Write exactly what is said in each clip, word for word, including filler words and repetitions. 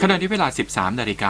ณะนี้เวลา สิบสามนาฬิกา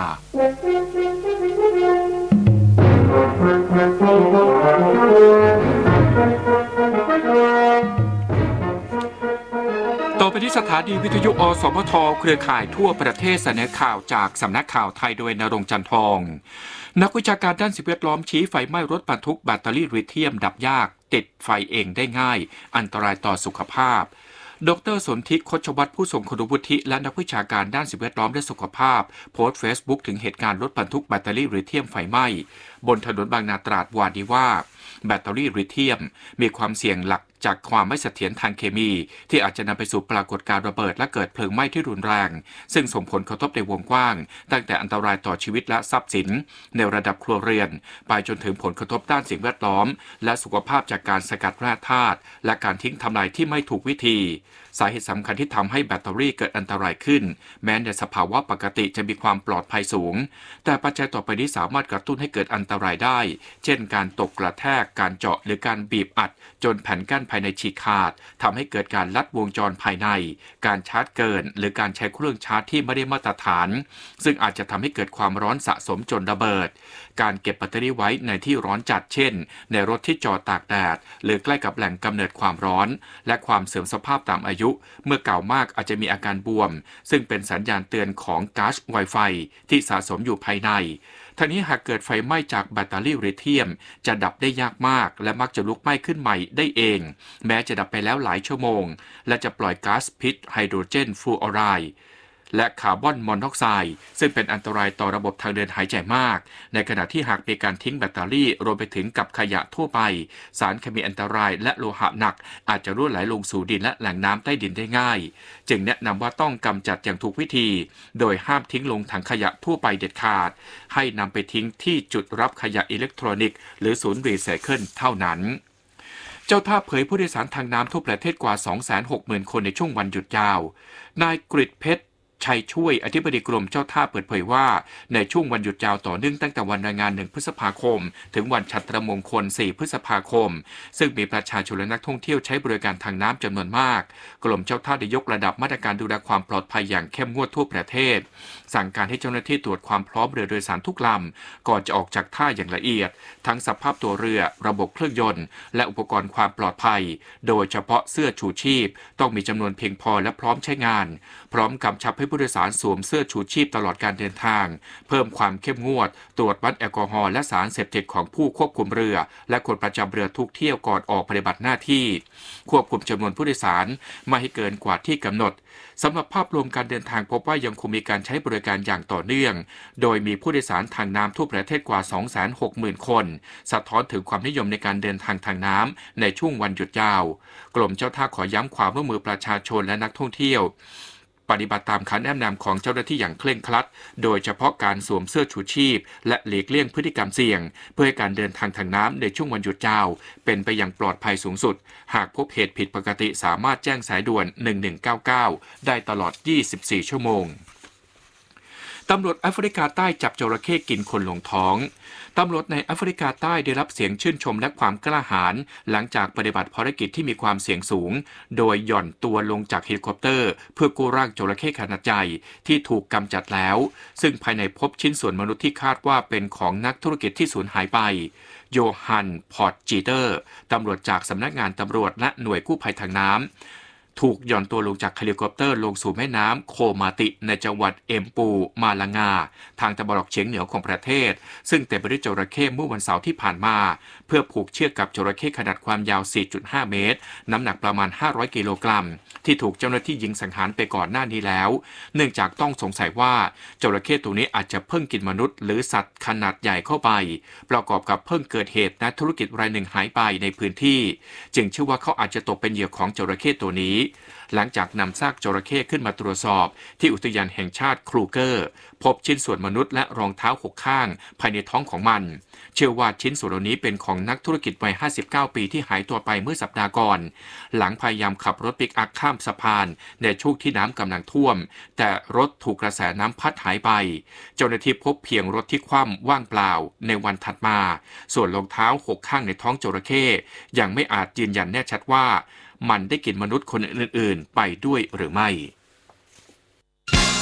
ต่อไปที่สถานีวิทยุอสมทเครือข่ายทั่วประเทศเสนอข่าวจากสำนักข่าวไทยโดยณรงค์จันทร์ทองนักวิชาการด้านสิ่งแวดล้อมชี้ไฟไหม้รถบรรทุกแบตเตอรี่ลิเธียมดับยากติดไฟเองได้ง่ายอันตรายต่อสุขภาพดร.สนธิ คชวัฒน์ผู้ทรงคุณวุฒิและนักวิชาการด้านสิ่งแวดล้อมและสุขภาพโพสต์เฟซบุ๊กถึงเหตุการณ์รถบรรทุกแบตเตอรี่ลิเธียมไฟไหม้บนถนนบางนาตราดวาดีว่าแบตเตอรี่ลิเธียมมีความเสี่ยงหลักจากความไม่เสถียรทางเคมีที่อาจจะนำไปสู่ปรากฏการณ์ระเบิดและเกิดเพลิงไหม้ที่รุนแรงซึ่งส่งผลกระทบในวงกว้างตั้งแต่อันตรายต่อชีวิตและทรัพย์สินในระดับครัวเรือนไปจนถึงผลกระทบด้านสิ่งแวดล้อมและสุขภาพจากการสกัดแร่ธาตุและการทิ้งทำลายที่ไม่ถูกวิธีสาเหตุสำคัญที่ทำให้แบตเตอรี่เกิดอันตรายขึ้นแม้ในสภาวะปกติจะมีความปลอดภัยสูงแต่ปัจจัยต่อไปนี้สามารถกระตุ้นให้เกิดอันตรายได้เช่นการตกกระแทกการเจาะหรือการบีบอัดจนแผ่นกั้นภายในฉีกขาดทำให้เกิดการลัดวงจรภายในการชาร์จเกินหรือการใช้เครื่องชาร์จที่ไม่ได้มาตรฐานซึ่งอาจจะทำให้เกิดความร้อนสะสมจนระเบิดการเก็บแบตเตอรี่ไว้ในที่ร้อนจัดเช่นในรถที่จอดตากแดดหรือใกล้กับแหล่งกำเนิดความร้อนและความเสื่อมสภาพตามอายุเมื่อเก่ามากอาจจะมีอาการบวมซึ่งเป็นสัญญาณเตือนของก๊าซไวไฟที่สะสมอยู่ภายในทั้งนี้หากเกิดไฟไหม้จากแบตเตอรี่ลิเธียมจะดับได้ยากมากและมักจะลุกไหม้ขึ้นใหม่ได้เองแม้จะดับไปแล้วหลายชั่วโมงและจะปล่อยก๊าซพิษไฮโดรเจนฟลูออไรด์และคาร์บอนมอนอกไซด์ซึ่งเป็นอันตรายต่อระบบทางเดินหายใจมากในขณะที่หากมีการทิ้งแบตเตอรี่รวมไปถึงกับขยะทั่วไปสารเคมีอันตรายและโลหะหนักอาจจะรั่วไหลลงสู่ดินและแหล่งน้ำใต้ดินได้ง่ายจึงแนะนำว่าต้องกำจัดอย่างถูกวิธีโดยห้ามทิ้งลงถังขยะทั่วไปเด็ดขาดให้นำไปทิ้งที่จุดรับขยะอิเล็กทรอนิกส์หรือศูนย์รีไซเคิลเท่านั้นเจ้าท่าเผยผู้โดยสารทางน้ำทั่วประเทศกว่า สองแสนหกหมื่น คนในช่วงวันหยุดยาวนายกฤษเพชรชัยช่วยอธิบดีกรมเจ้าท่าเปิดเผยว่าในช่วงวันหยุดยาวต่อเนื่องตั้งแต่วันแรงงานหนึ่งพฤษภาคมถึงวันฉัตรมงคลสี่พฤษภาคมซึ่งมีประชาชนและนักท่องเที่ยวใช้บริการทางน้ำจำนวนมากกรมเจ้าท่าได้ยกระดับมาตรการดูแลความปลอดภัยอย่างเข้มงวดทั่วประเทศสั่งการให้เจ้าหน้าที่ตรวจความพร้อมเรือโดยสารทุกลำก่อนจะออกจากท่าอย่างละเอียดทั้งสภาพตัวเรือระบบเครื่องยนต์และอุปกรณ์ความปลอดภัยโดยเฉพาะเสื้อชูชีพต้องมีจำนวนเพียงพอและพร้อมใช้งานพร้อมกำชับให้ผู้โดยสารสวมเสื้อชูชีพตลอดการเดินทางเพิ่มความเข้มงวดตรวจวัดแอลกอฮอล์และสารเสพติดของผู้ควบคุมเรือและคนประจำเรือทุกเที่ยวก่อนออกปฏิบัติหน้าที่ควบคุมจำนวนผู้โดยสารไม่ให้เกินกว่าที่กำหนดสำหรับภาพรวมการเดินทางพบว่ายังคงมีการใช้บริการอย่างต่อเนื่องโดยมีผู้โดยสารทางน้ำทั่วประเทศกว่า สองแสนหกหมื่น คนสะท้อนถึงความนิยมในการเดินทางทางน้ำในช่วงวันหยุดยาวกรมเจ้าท่าขอย้ำความร่วมมือประชาชนและนักท่องเที่ยวปฏิบัติตามคำแนะนำของเจ้าหน้าที่อย่างเคร่งครัดโดยเฉพาะการสวมเสื้อชูชีพและหลีกเลี่ยงพฤติกรรมเสี่ยงเพื่อให้การเดินทางทางน้ำในช่วงวันหยุดยาวเป็นไปอย่างปลอดภัยสูงสุดหากพบเหตุผิดปกติสามารถแจ้งสายด่วนหนึ่งหนึ่งเก้าเก้าได้ตลอดยี่สิบสี่ชั่วโมงตำรวจแอฟริกาใต้จับจระเข้กินคนลงท้องตำรวจในแอฟริกาใต้ได้รับเสียงชื่นชมและความกล้าหาญหลังจากปฏิบัติภารกิจที่มีความเสี่ยงสูงโดยหย่อนตัวลงจากเฮลิคอปเตอร์เพื่อกู้ร่างจระเข้ขนาดใหญ่ที่ถูกกำจัดแล้วซึ่งภายในพบชิ้นส่วนมนุษย์ที่คาดว่าเป็นของนักธุรกิจที่สูญหายไปโยฮันพอร์ตจีเตอร์ตำรวจจากสำนักงานตำรวจและหน่วยกู้ภัยทางน้ำถูกหย่อนตัวลงจากเฮลิคอปเตอร์ลงสู่แม่น้ำโคมาติในจังหวัดเอ็มปูมาลางาทางตะวันออกเฉียงเหนือของประเทศซึ่งเต็มไปด้วยจระเข้เมื่อวันเสาร์ที่ผ่านมาเพื่อผูกเชือกกับจระเข้ขนาดความยาว สี่จุดห้า เมตรน้ำหนักประมาณห้าร้อยกิโลกรัมที่ถูกเจ้าหน้าที่ยิงสังหารไปก่อนหน้านี้แล้วเนื่องจากต้องสงสัยว่าจระเข้ตัวนี้อาจจะเพิ่งกินมนุษย์หรือสัตว์ขนาดใหญ่เข้าไปประกอบกับเพิ่งเกิดเหตุนักธุรกิจรายหนึ่งหายไปในพื้นที่จึงเชื่อว่าเขาอาจจะตกเป็นเหยื่อของจระเข้ตัวนี้หลังจากนำซากจระเข้ขึ้นมาตรวจสอบที่อุทยานแห่งชาติครูเกอร์พบชิ้นส่วนมนุษย์และรองเท้าหกข้างภายในท้องของมันเชื่อว่าชิ้นส่วนเหล่านี้เป็นของนักธุรกิจวัยห้าสิบเก้าปีที่หายตัวไปเมื่อสัปดาห์ก่อนหลังพยายามขับรถปิกอัพข้ามสะพานในช่วงที่น้ำกำลังท่วมแต่รถถูกกระแสน้ำพัดหายไปเจ้าหน้าที่พบเพียงรถที่คว่ำว่างเปล่าในวันถัดมาส่วนรองเท้าหกข้างในท้องจระเข้ยังไม่อาจยืนยันแน่ชัดว่ามันได้กินมนุษย์คนอื่นๆไปด้วยหรือไม่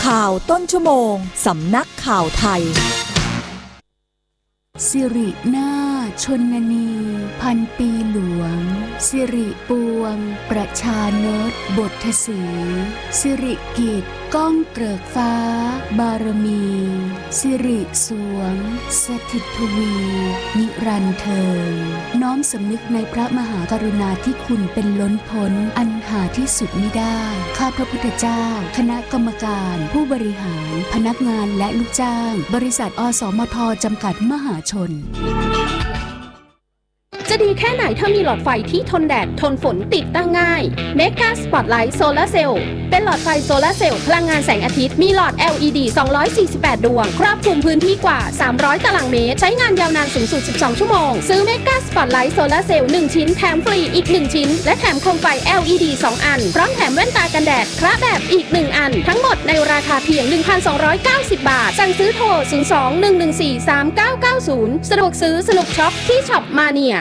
ข่าวต้นชั่วโมงสำนักข่าวไทยสิรินาชนนีพันปีหลวงสิริปวงประชานตบทสีสิริกิจก้องเกริกฟ้าบารมีสิริสวงสถิตทวีนิรันดร์เทิงน้อมสำนึกในพระมหากรุณาธิคุณเป็นล้นพ้นอันหาที่สุดมิได้ข้าพระพุทธเจ้าคณะกรรมการผู้บริหารพนักงานและลูกจ้างบริษัทอสมทจำกัดมหาชนจะดีแค่ไหนถ้ามีหลอดไฟที่ทนแดดทนฝนติดตั้งง่าย Mega Spotlight Solar Cell เป็นหลอดไฟโซลาร์เซลล์พลังงานแสงอาทิตย์มีหลอด แอล อี ดี สองร้อยสี่สิบแปด ดวงครอบคลุมพื้นที่กว่าสามร้อยตารางเมตรใช้งานยาวนานสูงสุดสิบสองชั่วโมงซื้อ Mega Spotlight Solar Cell หนึ่งชิ้นแถมฟรีอีกหนึ่งชิ้นและแถมโคมไฟ แอล อี ดี สองอันพร้อมแถมแว่นตากันแดดคละแบบอีกหนึ่งอันทั้งหมดในราคาเพียง หนึ่งพันสองร้อยเก้าสิบ บาทสั่งซื้อโทรศูนย์ สอง หนึ่ง หนึ่ง สี่ สาม เก้า เก้า ศูนย์สะดวกซื้อสนุกช็อปที่ช็อปมาเนีย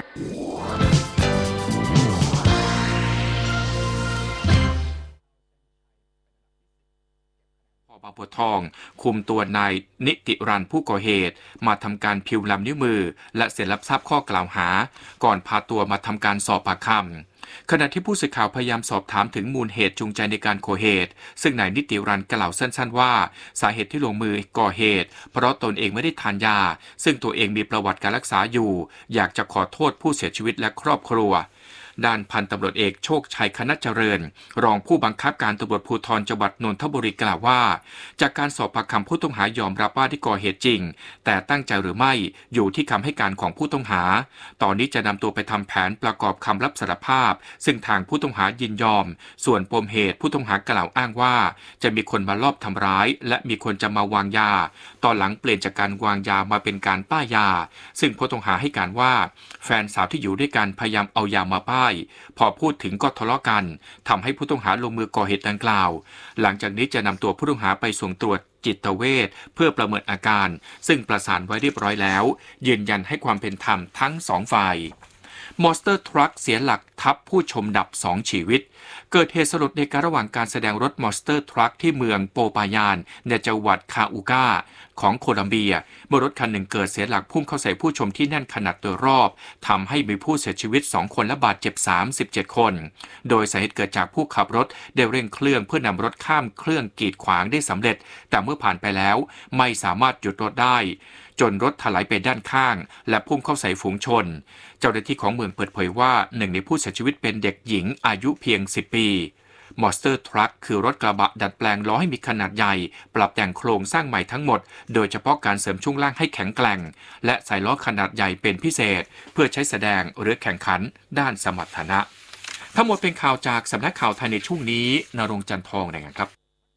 บางบัวทองคุมตัวนายนิติรันผู้ก่อเหตุมาทำการพิมพ์ลำนิ้วมือและเซ็นรับทราบข้อกล่าวหาก่อนพาตัวมาทำการสอบปากคำขณะที่ผู้สื่อข่าวพยายามสอบถามถึงมูลเหตุจูงใจในการก่อเหตุซึ่งนายนิติรันกล่าวสั้นๆว่าสาเหตุที่ลงมือก่อเหตุเพราะตนเองไม่ได้ทานยาซึ่งตัวเองมีประวัติการรักษาอยู่อยากจะขอโทษผู้เสียชีวิตและครอบครัวด้านพันตำรวจเอกโชคชัยคณะเจริญรองผู้บังคับการตำรวจภูธรจังหวัดนนทบุรีกล่าวว่าจากการสอบปากคำผู้ต้องหายอมรับว่าที่ก่อเหตุจริงแต่ตั้งใจหรือไม่อยู่ที่คำให้การของผู้ต้องหาตอนนี้จะนำตัวไปทำแผนประกอบคำรับสารภาพซึ่งทางผู้ต้องหายินยอมส่วนปมเหตุผู้ต้องหากล่าวอ้างว่าจะมีคนมาลอบทำร้ายและมีคนจะมาวางยาตอนหลังเปลี่ยนจากการวางยามาเป็นการป้ายยาซึ่งผู้ต้องหาให้การว่าแฟนสาวที่อยู่ด้วยกันพยายามเอายามาป้ายพอพูดถึงก็ทะเลาะกันทำให้ผู้ต้องหาลงมือก่อเหตุดังกล่าวหลังจากนี้จะนำตัวผู้ต้องหาไปส่งตรวจจิตเวชเพื่อประเมินอาการซึ่งประสานไว้เรียบร้อยแล้วยืนยันให้ความเป็นธรรมทั้งสองฝ่ายมอสเตอร์ทรัคเสียหลักทับผู้ชมดับสองชีวิตเกิดเหตุสลดในการระหว่างการแสดงรถมอสเตอร์ทรัคที่เมืองโปปายานในจังหวัดคาอูกาของโคลัมเบียเมื่อรถคันหนึ่งเกิดเสียหลักพุ่งเข้าใส่ผู้ชมที่แน่นขนาดโดยรอบทำให้มีผู้เสียชีวิตสองคนและบาดเจ็บสามสิบเจ็ดคนโดยสาเหตุเกิดจากผู้ขับรถได้เร่งเครื่องเพื่อนำรถข้ามเครื่องกีดขวางได้สำเร็จแต่เมื่อผ่านไปแล้วไม่สามารถหยุดรถได้จนรถถลายไปด้านข้างและพุ่งเข้าใส่ฝูงชนเจ้าหน้าที่ของเมืองเปิดเผยว่าหนึ่งในผู้เสียชีวิตเป็นเด็กหญิงอายุเพียงสิบปีมอสเตอร์ทรัคคือรถกระบะดัดแปลงล้อให้มีขนาดใหญ่ปรับแต่งโครงสร้างใหม่ทั้งหมดโดยเฉพาะการเสริมช่วงล่างให้แข็งแกร่งและใส่ล้อขนาดใหญ่เป็นพิเศษเพื่อใช้แสดงหรือแข่งขันด้านสมรรถนะทั้งหมดเป็นข่าวจากสำนักข่าวไทยในช่วงนี้ณรงค์จันทองรายงานครับ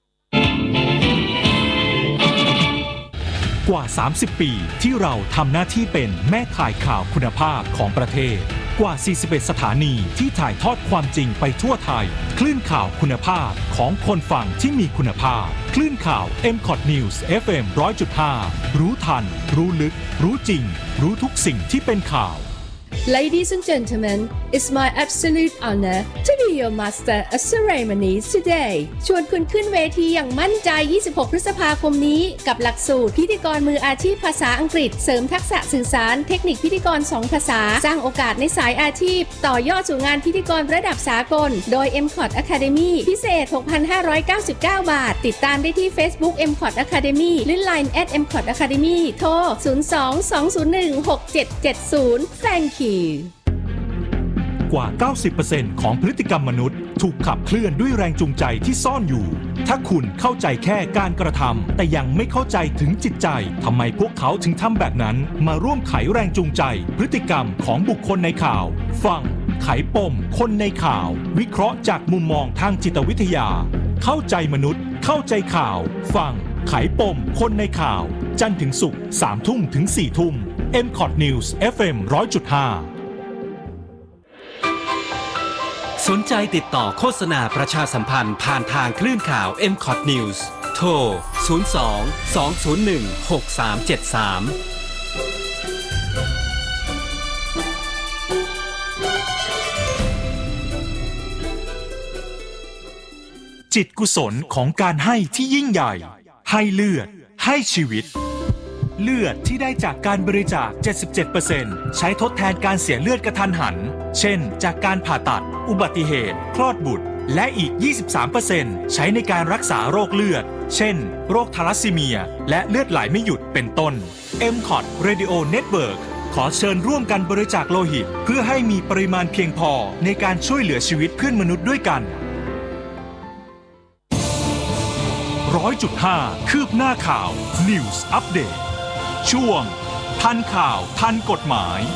กว่าสามสิบปีที่เราทำหน้าที่เป็นแม่ข่ายข่าวคุณภาพของประเทศกว่าสี่สิบเอ็ดสถานีที่ถ่ายทอดความจริงไปทั่วไทยคลื่นข่าวคุณภาพของคนฟังที่มีคุณภาพคลื่นข่าว เอ็ม คอท News เอฟ เอ็ม หนึ่งร้อยจุดห้า รู้ทันรู้ลึกรู้จริงรู้ทุกสิ่งที่เป็นข่าว Ladies and gentlemen, it's my absolute honor to be your master of ceremonies today. ชวนคุณขึ้นเวทีอย่างมั่นใจยี่สิบหกพฤษภาคมนี้กับหลักสูตรพิธีกรมืออาชีพภาษาอังกฤษเสริมทักษะสื่อสารเทคนิคพิธีกรสองภาษาสร้างโอกาสในสายอาชีพต่อยอดสู่งานพิธีกรระดับสากลโดย เอ็ม คอท Academy พิเศษ หกพันห้าร้อยเก้าสิบเก้า บาทติดตามได้ที่ Facebook เอ็ม คอท Academy หรือ ไลน์ แอท เอ็ม คอท Academy โทร ศูนย์ สอง สอง ศูนย์ หนึ่ง หก เจ็ด เจ็ด ศูนย์ Thank you กว่า เก้าสิบเปอร์เซ็นต์ ของพฤติกรรมมนุษย์ถูกขับเคลื่อนด้วยแรงจูงใจที่ซ่อนอยู่ถ้าคุณเข้าใจแค่การกระทำแต่ยังไม่เข้าใจถึงจิตใจทำไมพวกเขาถึงทำแบบนั้นมาร่วมไขแรงจูงใจพฤติกรรมของบุคคลในข่าวฟังไขปมคนในข่าววิเคราะห์จากมุมมองทางจิตวิทยาเข้าใจมนุษย์เข้าใจข่าวฟังไขปมคนในข่าวจันทร์ถึงศุกร์ สามทุ่มถึงสี่ทุ่ม เอ็ม คอท News เอฟ เอ็ม หนึ่งร้อยจุดห้าสนใจติดต่อโฆษณาประชาสัมพันธ์ผ่านทางคลื่นข่าว เอ็ม คอท News โทร ศูนย์ สอง สอง ศูนย์ หนึ่ง หก สาม เจ็ด สามจิตกุศลของการให้ที่ยิ่งใหญ่ให้เลือดให้ชีวิตเลือดที่ได้จากการบริจาค เจ็ดสิบเจ็ดเปอร์เซ็นต์ ใช้ทดแทนการเสียเลือดกระทันหันเช่นจากการผ่าตัดอุบัติเหตุคลอดบุตรและอีก ยี่สิบสามเปอร์เซ็นต์ ใช้ในการรักษาโรคเลือดเช่นโรคทาลัสซีเมียและเลือดไหลไม่หยุดเป็นต้น เอ็ม ซี โอ ที Radio Network ขอเชิญร่วมกันบริจาคโลหิตเพื่อให้มีปริมาณเพียงพอในการช่วยเหลือชีวิตเพื่อนมนุษย์ด้วยกัน ร้อยจุดห้า คืบหน้าข่าว News Update ช่วงทันข่าวทันกฎหมาย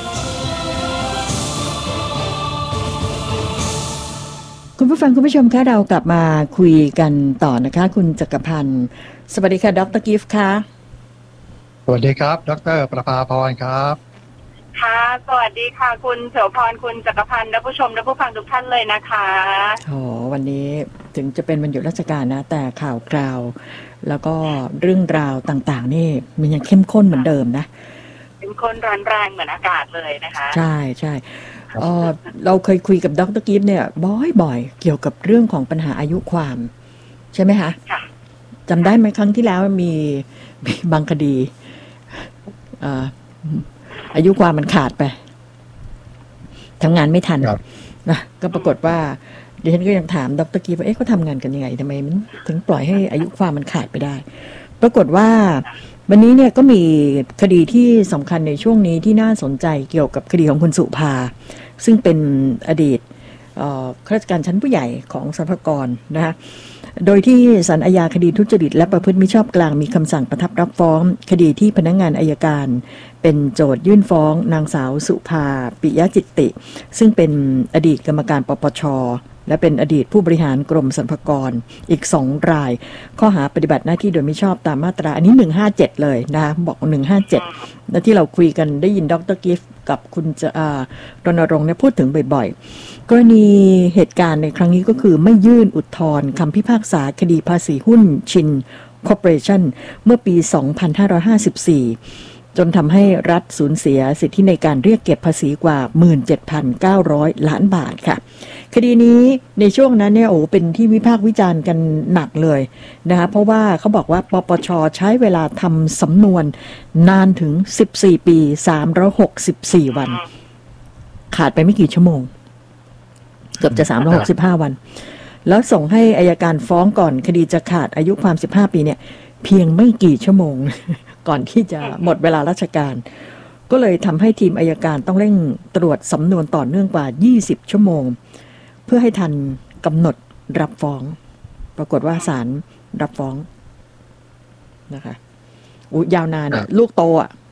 คุณผู้ฟังคุณผู้ชมคะเรากลับมาคุยกันต่อนะคะคุณจักรพันธ์สวัสดีค่ะดร.กิฟต์ค่ะสวัสดีครับดร.ประภาพรครับค่ะสวัสดีค่ะคุณเสือพรคุณจักรพันธ์และผู้ชมและผู้ฟังทุกท่านเลยนะคะโอ้วันนี้ถึงจะเป็นวันหยุดราชการนะแต่ข่าวคราวแล้วก็เรื่องราวต่างๆนี่มันยังเข้มข้นเหมือนเดิมนะเข้มข้นร้อนแรงเหมือนอากาศเลยนะคะใช่ใช่เออเราเคยคุยกับดร.กิฟต์เนี่ยบ่อยๆเกี่ยวกับเรื่องของปัญหาอายุความใช่ไหมคะค่ะจำได้ไหมครั้งที่แล้วมีบางคดีเอ่ออายุความมันขาดไปทำงานไม่ทันนะก็ปรากฏว่าดิฉันก็ยังถามดร.กิฟต์ว่าเอ๊ะเขาทำงานกันยังไงทำไมมันถึงปล่อยให้อายุความมันขาดไปได้ปรากฏว่าวันนี้เนี่ยก็มีคดีที่สำคัญในช่วงนี้ที่น่าสนใจเกี่ยวกับคดีของคุณสุภาซึ่งเป็นอดีตข้าราชการชั้นผู้ใหญ่ของสรรพากรนะคะโดยที่ศาลอาญาคดีทุจริตและประพฤติมิชอบกลางมีคำสั่งประทับรับฟ้องคดีที่พนักงานอัยการเป็นโจทยื่นฟ้องนางสาวสุภาปิยจิตติซึ่งเป็นอดีตกรรมการปปชและเป็นอดีตผู้บริหารกรมสรรพากรอีกสองรายข้อหาปฏิบัติหน้าที่โดยมิชอบตามมาตราอันนี้หนึ่งห้าเจ็ดเลยนะบอกหนึ่งห้าเจ็ดและที่เราคุยกันได้ยินดร.กิฟต์กับคุณจะรณรงค์เนี่ยพูดถึงบ่อยๆกรณีเหตุการณ์ในครั้งนี้ก็คือไม่ยื่นอุทธรณ์คำพิพากษาคดีภาษีหุ้นชินคอร์ปอเรชั่นเมื่อปีสองพันห้าร้อยห้าสิบสี่จนทำให้รัฐสูญเสียสิทธิในการเรียกเก็บภาษีกว่า หนึ่งหมื่นเจ็ดพันเก้าร้อย ล้านบาทค่ะคดีนี้ในช่วงนั้นเนี่ยโอ้เป็นที่วิพากษ์วิจารณ์กันหนักเลยนะคะเพราะว่าเขาบอกว่าปปชใช้เวลาทำสำนวนนานถึงสิบสี่ปีสามร้อยหกสิบสี่วันขาดไปไม่กี่ชั่วโมงเกือบจะสามร้อยหกสิบห้าวันแล้วส่งให้อัยการฟ้องก่อนคดีจะขาดอายุความสิบห้าปีเนี่ยเพียงไม่กี่ชั่วโมงก่อนที่จะหมดเวลาราชการก็เลยทำให้ทีมอัยการต้องเร่งตรวจสำนวนต่อเนื่องกว่ายี่สิบชั่วโมงเพื่อให้ทันกำหนดรับฟ้องปรากฏว่าศาลรับฟ้องนะคะอุ๊ยยาวนานอ่ะลูกโตอ่ะ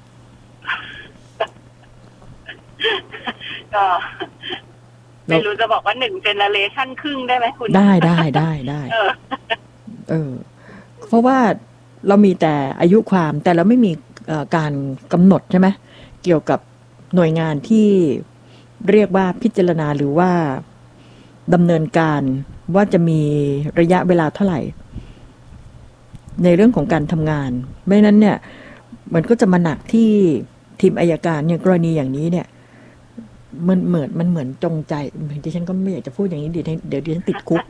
ก็ไม่รู้จะบอกว่าหนึ่งเจเนเรชั่นครึ่งได้ไหมคุณได้ได้ได้ได้เออเพราะว่าเรามีแต่อายุความแต่เราไม่มีการกำหนดใช่ไหมเกี่ยวกับหน่วยงานที่เรียกว่าพิจารณาหรือว่าดำเนินการว่าจะมีระยะเวลาเท่าไหร่ในเรื่องของการทำงานไม่นั้นเนี่ยมันก็จะมาหนักที่ทีมอัยการอย่างกรณีอย่างนี้เนี่ยมันเหมือนมันเหมือนจงใจดิฉันก็ไม่อยากจะพูดอย่างนี้เดี๋ยวเดี๋ยวดิฉันติดคุก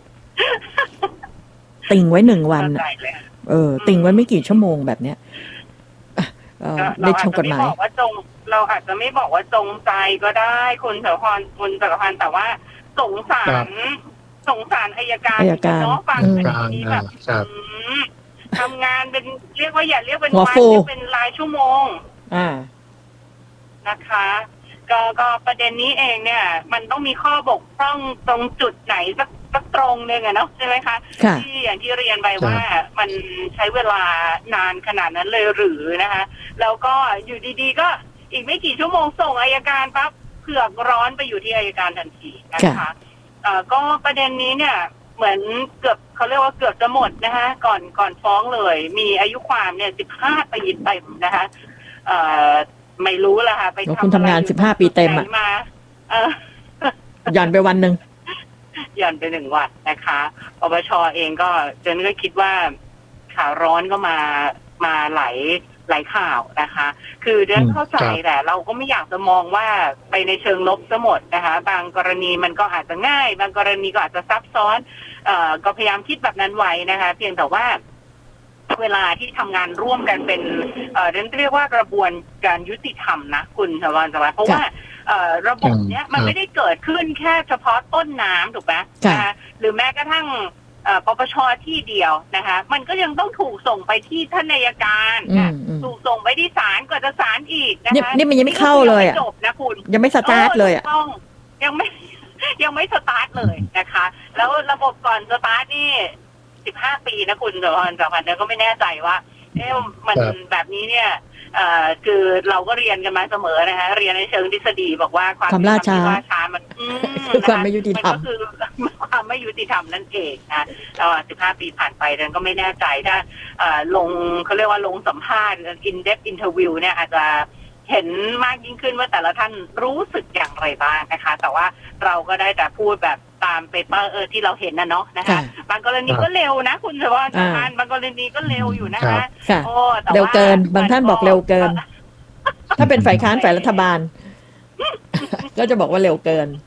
ติ่งไว้หนึ่งวันเออติ่งไว้ไม่กี่ชั่วโมงแบบเนี้ยได้ชมกฎหมายว่าจงเราอาจจะไม่บอกว่าจงใจก็ได้คุณเถรพรคุณจักรพันธ์แต่ว่าสงสารสงสารอัยการเนาะฟังนี้แบบทำงานเป็นเรียกว่าอย่าเรียกเป็นวันเรียกเป็นรายชั่วโมงนะคะก็ก็ประเด็นนี้เองเนี่ยมันต้องมีข้อบกพร่องตรงจุดไหนสักสักตรงนึงอะเนาะใช่ไหมคะที่อย่างที่เรียนไปว่ามันใช้เวลานานขนาดนั้นเลยหรือนะคะแล้วก็อยู่ดีๆก็อีกไม่กี่ชั่วโมงส่งอัยการปั๊บเผือกร้อนไปอยู่ที่อัยการทันทีนะคะก็ประเด็นนี้เนี่ยเหมือนเกือบเขาเรียกว่าเกือบจะหมดนะคะก่อนก่อนฟ้องเลยมีอายุความเนี่ยสิบห้าปีเต็มนะคะไม่รู้ละค่ะไปทำคุณทำงานสิบห้าปีเต็มอ่ะหย่อนไปวันหนึ่งหย่อนไปหนึ่งวันนะคะปปชเองก็เจนก็คิดว่าข่าวร้อนก็มามาหลายหลายข่าวนะคะคือเดินเข้าใจแต่เราก็ไม่อยากจะมองว่าไปในเชิงลบซะหมดนะคะบางกรณีมันก็อาจจะง่ายบางกรณีก็อาจจะซับซ้อนเอ่อก็พยายามคิดแบบนั้นไว้นะคะเพียงแต่ว่าเวลาที่ทำงานร่วมกันเป็นเอ่อเรียกว่ากระบวนการยุติธรรมนะคุณชวานสวัสดิ์เพราะว่าเอ่อระบบเนี้ยมันไม่ได้เกิดขึ้นแค่เฉพาะต้นน้ำถูกไหมนะคะหรือแม้กระทั่งปปช.ที่เดียวนะคะมันก็ยังต้องถูกส่งไปที่ท่านอัยการถูกส่งไปที่ศาลกว่าจะศาลอีกนะคะนี่มันยังไม่เข้าเลยอ่ะจบนะคุณยังไม่สตาร์ทเลยอ่ะยังไม่ยังไม่สตาร์ทเลยนะคะแล้วระบบก่อนสตาร์ทนี่สิบห้าปีนะคุณแต่วันจากพันเนี่ยก็ไม่แน่ใจว่าเอ๊ะมันแบบนี้เนี่ยเอ่อคือเราก็เรียนกันมาเสมอนะคะเรียนในเชิงทฤษฎีบอกว่าความล่าช้าช้ามันคือความไม่ยุติธรรมก็คือความไม่ยุติธรรมนั่นเองนะแล้วสิบห้าปีผ่านไปเราก็ไม่แน่ใจถ้าเอ่อลงเขาเรียกว่าลงสัมภาษณ์ in-depth interview เนี่ยอาจจะเห็นมากยิ่งขึ้นว่าแต่ละท่านรู้สึกอย่างไรบ้างนะคะแต่ว่าเราก็ได้แต่พูดแบบตามเปเปอร์เออที่เราเห็นนะเนาะนะคะบางกรณีก็เร็วนะคุณเฉพาะท่านบางกรณีก็เร็วอยู่นะคะโอ้เร็วเกินบางท่านบอกเร็วเกินถ้าเป็นฝ่ายค้านฝ่ายรัฐบาลก็จะบอกว่าเร็วเกิน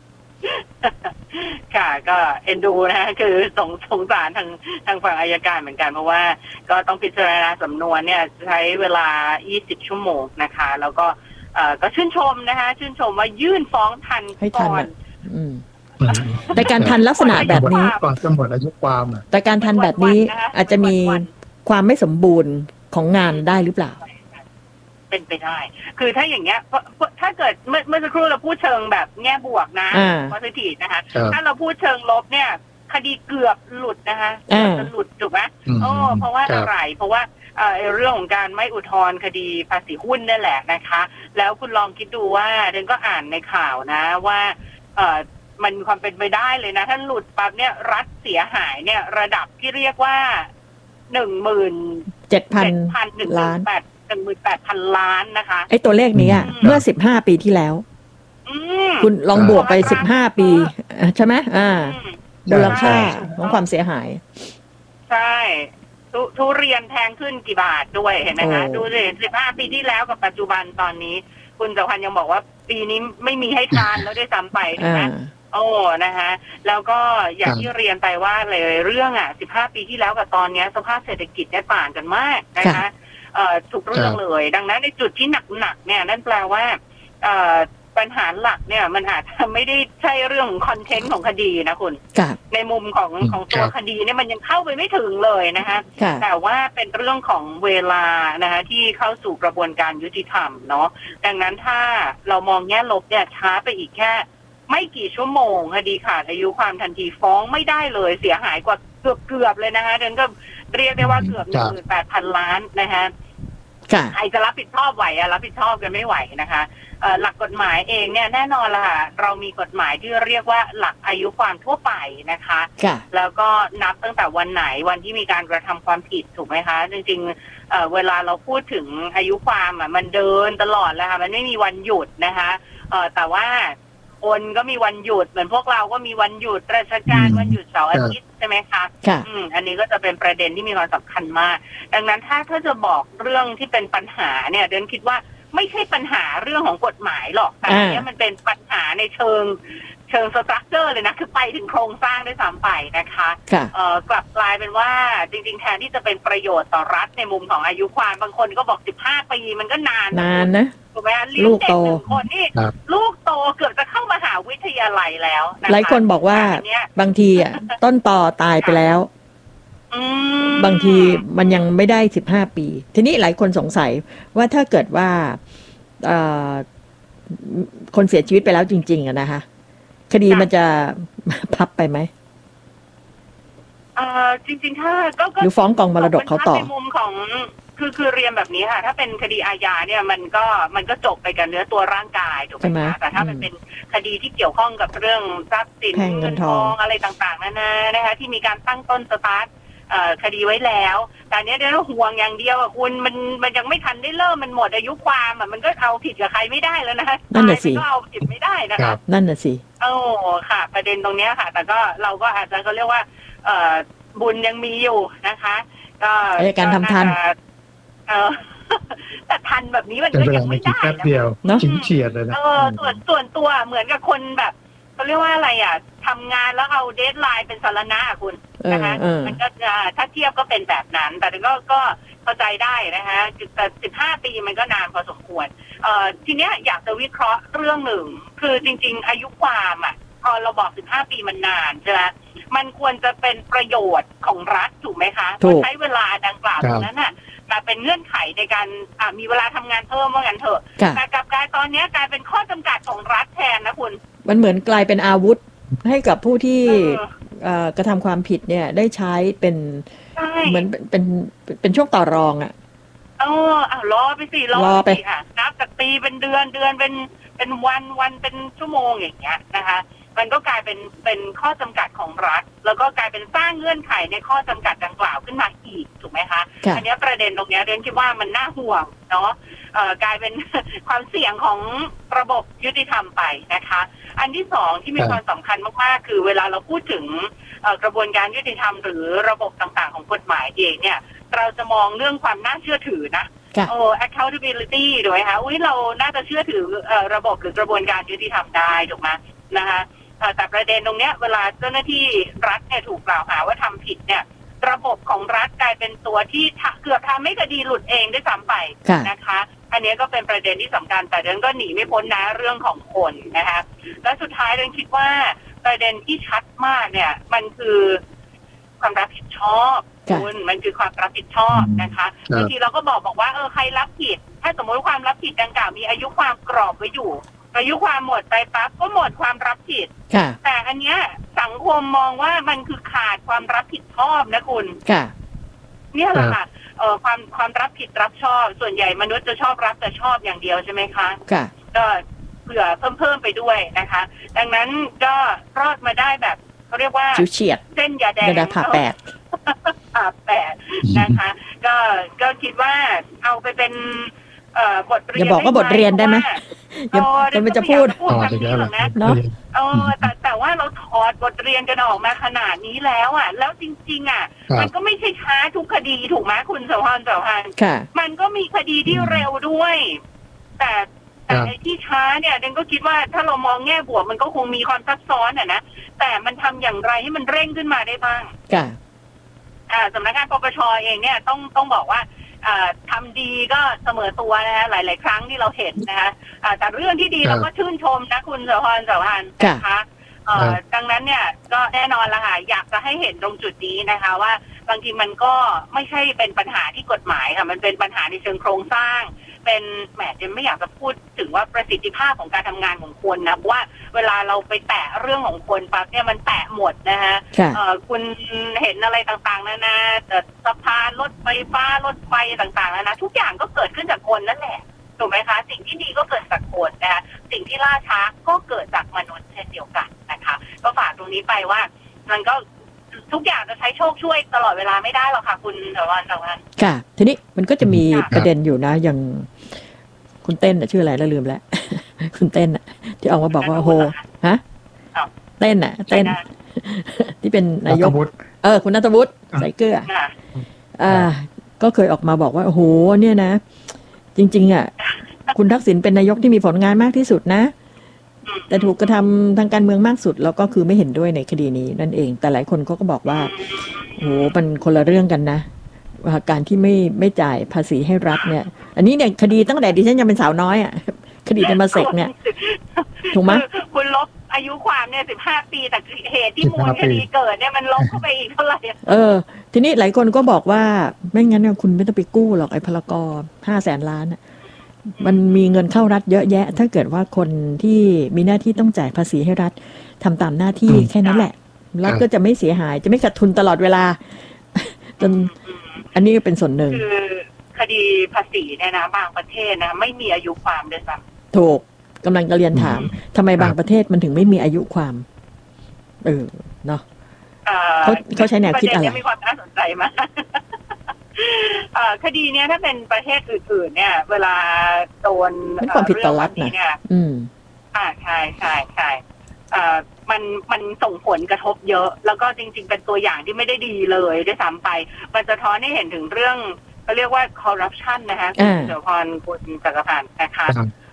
ค่ะก็เอ็นดูนะคือสงสงสารทางทางฝั่งอัยการเหมือนกันเพราะว่าก็ต้องพิจารณาสำนวนเนี่ยใช้เวลายี่สิบชั่วโมงนะคะแล้วก็เอ่อก็ชื่นชมนะคะชื่นชมว่ายื่นฟ้องทันก่อนแต่การทันลักษณะแบบนี้ก่อนจะหมดอายุความแต่การทันแบบนี้อาจจะมีความไม่สมบูรณ์ของงานได้หรือเปล่าเป็นไปได้คือถ้าอย่างเงี้ยถ้าเกิดเมื่อเมื่อสักครู่เราพูดเชิงแบบแง่บวกนะ positive นะคะถ้าเราพูดเชิงลบเนี่ยคดีเกือบหลุดนะคะเกือบจะหลุดถูกไหมโอ้เพราะว่าอะไรเพราะว่าเรื่องของการไม่อุทธรณ์คดีภาษีหุ้นนั่นแหละนะคะแล้วคุณลองคิดดูว่าเดนก็อ่านในข่าวนะว่ามันมีความเป็นไปได้เลยนะถ้าหลุดปั๊บเนี่ยรัฐเสียหายเนี่ยระดับที่เรียกว่าหนึ่งหมื่นเจ็ดพันล้านแปดหนึ่งหมื่นแปดพันล้านนะคะไอ้ตัวเลขนี้เมื่อสิบห้าปีที่แล้วคุณลองบวกไปสิบห้าปีใช่ไหมอ่ามูลค่าของความเสียหายใช่ทุเรียนแพงขึ้นกี่บาทด้วยเห็นไหมคะดูสิสิบห้าปีที่แล้วกับปัจจุบันตอนนี้คุณเจ้าพันยังบอกว่าปีนี้ไม่มีให้ทานแล้วได้ซ้ำไปถูกไหมโอ้นะคะแล้วก็อย่างที่เรียนไปว่าหลายเรื่องอ่ะสิบห้าปีที่แล้วกับตอนนี้สภาพเศรษฐกิจเนี่ยต่างกันมากนะคะเอ่อทุกเรื่องเลยดังนั้นในจุดที่หนักๆเนี่ยนั่นแปลว่าเอ่อปัญหาหลักเนี่ยมันอาจจะไม่ได้ใช่เรื่องของคอนเทนต์ของคดีนะคุณในมุมของของตัวคดีเนี่ยมันยังเข้าไปไม่ถึงเลยนะคะแต่ว่าเป็นเรื่องของเวลานะคะที่เข้าสู่กระบวนการยุติธรรมเนาะดังนั้นถ้าเรามองแง่ลบเนี่ยช้าไปอีกแค่ไม่กี่ชั่วโมงคดีขาดอายุความทันทีฟ้องไม่ได้เลยเสียหายกว่าเกือบเกือบเลยนะคะเดินก็เรียกได้ว่าเกือบหนึ่งหมื่นแปดพันล้านนะคะใครจะรับผิดชอบไหวอะรับผิดชอบกันไม่ไหวนะคะหลักกฎหมายเองเนี่ยแน่นอนละค่ะเรามีกฎหมายที่เรียกว่าหลักอายุความทั่วไปนะคะแล้วก็นับตั้งแต่วันไหนวันที่มีการกระทำความผิดถูกไหมคะจริงๆ เ, เวลาเราพูดถึงอายุความอ่ะมันเดินตลอดแล้วค่ะมันไม่มีวันหยุดนะคะแต่ว่าคนก็มีวันหยุดเหมือนพวกเราก็มีวันหยุดราชการวันหยุดเสาร์อาทิตย์ใช่ไหมคะอืมอันนี้ก็จะเป็นประเด็นที่มีความสำคัญมากดังนั้นถ้าถ้าจะบอกเรื่องที่เป็นปัญหาเนี่ยเดนคิดว่าไม่ใช่ปัญหาเรื่องของกฎหมายหรอกแต่อันนี้มันเป็นปัญหาในเชิงเชิงสตรัคเจอร์เลยนะคือไปถึงโครงสร้างด้วยซ้ำไปนะคะเอ่อกลับกลายเป็นว่าจริงๆแทนที่จะเป็นประโยชน์ต่อรัฐในมุมของอายุความบางคนก็บอกสิบห้าปีมันก็นานนานนะถูกไหมเลี้ยงเด็กหนึ่งคนนี่ลูกโตเกือบจะเข้ามหาวิทยาลัยแล้วหลายคนบอกว่าบางทีอ่ะต้นตอตายไปแล้วบางทีมันยังไม่ได้สิบห้าปีทีนี้หลายคนสงสัยว่าถ้าเกิดว่าคนเสียชีวิตไปแล้วจริงๆอะนะคะคดีมันจะพับไปไหมเอ่อจริงๆถ้าก็หรือฟ้องกองมรดกเขาต่อในมุมของคือคือเรียนแบบนี้ค่ะถ้าเป็นคดีอาญาเนี่ยมันก็มันก็จบไปกับเนื้อตัวร่างกายถูกไหมคะแต่ถ้ามันเป็นคดีที่เกี่ยวข้องกับเรื่องทรัพย์สินเงินทองอะไรต่างๆนั่นนะคะที่มีการตั้งต้นสตาร์ทคดีไว้แล้วแต่เนี้ยเดี๋ยวห่วงอย่างเดียวอ่ะคุณมันมันยังไม่ทันได้เริ่มมันหมดอายุความอ่ะมันก็เอาผิดกับใครไม่ได้แล้วนะคะนั่นน่ะสิก็เอาผิดไม่ได้นะคะนั่นน่ะสิโอ้ค่ะประเด็นตรงเนี้ยค่ะแต่ก็เราก็อาจจะเขาเรียกว่าเอ่อบุญยังมีอยู่นะคะก็การทำทันเออแต่ทันแบบนี้มันก็ยังไม่ได้นะเดียวเนาะเฉียดเลยนะเออส่วนส่วนตัวเหมือนกับคนแบบเขาเรียกว่าอะไรอ่ะทำงานแล้วเอาเดดไลน์เป็นสารณะคุณนะคะมันก็ถ้าเทียบก็เป็นแบบนั้นแต่ก็ก็เข้าใจได้นะคะแต่สิบห้าปีมันก็นานพอสมควรเอ่อทีเนี้ยอยากจะวิเคราะห์เรื่องหนึ่งคือจริงๆอายุความอ่ะพอเราบอกสิบห้าปีมันนานใช่ไหมมันควรจะเป็นประโยชน์ของรัฐถูกไหมคะใช้เวลาดังกล่าวตรงนั้นน่ะมาเป็นเงื่อนไขในการมีเวลาทำงานเพิ่มว่างั้นเถอะแต่กลับกลายตอนนี้กลายเป็นข้อจำกัดของรัฐแทนนะคุณมันเหมือนกลายเป็นอาวุธให้กับผู้ที่กระทำความผิดเนี่ยได้ใช้เป็นเหมือนเป็นเป็นช่วงต่อรองอ่ะเอออ่ะรอไปสิรอไปสิอ่ะนับจากปีเป็นเดือนเดือนเป็นเป็นวันวันเป็นชั่วโมงอย่างเงี้ยนะคะมันก็กลายเป็นเป็นข้อจำกัดของรัฐแล้วก็กลายเป็นสร้างเงื่อนไขในข้อจำกัดดังกล่าวขึ้นมาอีกถูกไหมคะอันนี้ประเด็นตรงนี้เรนคิดว่ามันน่าห่วงเนาะเอ่อกลายเป็นความเสี่ยงของระบบยุติธรรมไปนะคะอันที่สองที่มีความสำคัญมากๆคือเวลาเราพูดถึงกระบวนการยุติธรรมหรือระบบต่างๆของกฎหมายเองเนี่ยเราจะมองเรื่องความน่าเชื่อถือนะโอ้ accountability ถูกไหมคะอุ้ยเราน่าจะเชื่อถือระบบหรือกระบวนการยุติธรรมได้ถูกไหมนะคะแต่ประเด็นตรงนี้เวลาเจ้าหน้าที่รัฐเนี่ยถูกกล่าวหาว่าทำผิดเนี่ยระบบของรัฐกลายเป็นตัวที่เกือบทำให้คดีหลุดเองด้วยซ้ำไปนะคะอันนี้ก็เป็นประเด็นที่สำคัญแต่เรื่องก็หนีไม่พ้นนะเรื่องของคนนะคะและสุดท้ายเรื่องคิดว่าประเด็นที่ชัดมากเนี่ยมันคือความรับผิดชอบคุณมันคือความรับผิดชอบนะคะบางทีเราก็บอกบอกว่าเออใครรับผิดถ้าสมมติความรับผิดดังกล่าวมีอายุความกรอบไว้อยู่อายุความหมดไปปั๊บก็หมดความรับผิดแต่อันเนี้ยสังคมมองว่ามันคือขาดความรับผิดชอบนะคุณเนี่ยแหละค่ะเอ่อความความรับผิดรับชอบส่วนใหญ่มนุษย์จะชอบรับแต่ชอบอย่างเดียวใช่ไหมคะก็เผื่อเพิ่มเพิ่มไปด้วยนะคะดังนั้นก็รอดมาได้แบบเขาเรียกว่าเฉียดเส้นยาแดงผ่าแปดผ่าแปดนะคะก็ก็คิดว่าเอาไปเป็นบทเรียนอย่าบอกว่าบทเรียนได้ไหมอย่ามันจะพูดพูดคำนี้หรอกนะเนาะเออแต่แต่ว่าเราถอดบทเรียนกันออกมาขนาดนี้แล้วอ่ะแล้วจริงๆอ่ะมันก็ไม่ใช่ช้าทุกคดีถูกไหมคุณสวรรค์สวรรค์มันก็มีคดีที่เร็วด้วยแต่แต่ในที่ช้าเนี่ยเดนก็คิดว่าถ้าเรามองแง่บวกมันก็คงมีความซับซ้อนอ่ะนะแต่มันทำอย่างไรให้มันเร่งขึ้นมาได้บ้างอ่าสำนักงานปปชเองเนี่ยต้องต้องบอกว่าทำดีก็เสมอตัวนะฮะหลายๆครั้งที่เราเห็นนะคะแต่เรื่องที่ดีเราก็ชื่นชมนะคุณสวรรค์สวรรค์นะคะดังนั้นเนี่ยก็แน่นอนละค่ะอยากจะให้เห็นตรงจุดนี้นะคะว่าบางทีมันก็ไม่ใช่เป็นปัญหาที่กฎหมายค่ะมันเป็นปัญหาในเชิงโครงสร้างเป็นแหมจะไม่อยากจะพูดถึงว่าประสิทธิภาพของการทำงานของคนนะว่าเวลาเราไปแตะเรื่องของคนปั๊บเนี่ยมันแตะหมดนะฮะคุณเห็นอะไรต่างๆนะนะสะพานรถไฟฟ้ารถไฟต่างๆนะนะทุกอย่างก็เกิดขึ้นจากคนนั่นแหละถูกไหมคะสิ่งที่ดีก็เกิดจากคนนะคะสิ่งที่ล่าช้าก็เกิดจากมนุษย์เช่นเดียวกันนะคะก็ฝากตรงนี้ไปว่ามันก็ทุกอย่างจะใช้โชคช่วยตลอดเวลาไม่ได้หรอกค่ะคุณสวรรค์สวรรค์ค่ะทีนี้มันก็จะมีประเด็นอยู่นะอย่างคุณเต้นชื่ออะไรแล้วลืมแล้วคุณเต้นอ่ะที่ออกมาบอกว่าโหฮะเต้นอ่ะเต้นที่เป็นนายกเออคุณณัฐวุฒิใส่เกลืออ่าก็เคยออกมาบอกว่าโอ้โหเนี่ยนะจริงๆอ่ะคุณทักษิณเป็นนายกที่มีผลงานมากที่สุดนะแต่ถูกกระทำทางการเมืองมากสุดแล้วก็คือไม่เห็นด้วยในคดีนี้นั่นเองแต่หลายคนเขาก็บอกว่าโหมันคนละเรื่องกันนะการที่ไม่ไม่จ่ายภาษีให้รัฐเนี่ยอันนี้เนี่ยคดีตั้งแต่ดิฉันยังเป็นสาวน้อยอ่ะคดีเป็นมาเสกเนี่ยถูกไหมคุณลบอายุความเนี่ยสิบห้าปีแต่เหตุที่มูลคดีเกิดเนี่ยมันลบเข้าไปอีกเท่าไหร่เออทีนี้หลายคนก็บอกว่าไม่งั้นเนี่ยคุณไม่ต้องไปกู้หรอกไอ้พลกรห้าแสนล้านอ่ะมันมีเงินเข้ารัฐเยอะแยะถ้าเกิดว่าคนที่มีหน้าที่ต้องจ่ายภาษีให้รัฐทำตามหน้าที่แค่นั้นแหละรัฐก็จะไม่เสียหายจะไม่ขาดทุนตลอดเวลาจนอันนี้ก็เป็นส่วนหนึ่งคือคดีภาษีเนี่ยนะบางประเทศนะไม่มีอายุความด้วยซ้ำถูกกำลังจะเรียนถามทำไมบางประเทศมันถึงไม่มีอายุความเออเนาะเขาเขาใช้แนวคิดอะไรมีความน่าสนใจมากคดีเนี้ยถ้าเป็นประเทศอื่นๆเนี่ยเวลาโดนเป็นความผิดต่อรัฐนะอืมอ่าใช่ใช่ใช่อ่ามันมันส่งผลกระทบเยอะแล้วก็จริงๆเป็นตัวอย่างที่ไม่ได้ดีเลยด้วยซ้ำไปมันจะท้อนให้เห็นถึงเรื่องเขาเรียกว่าคอร์รัปชันนะคะคุณเดี๋ยวพรคุณจักรพันธ์นะคะ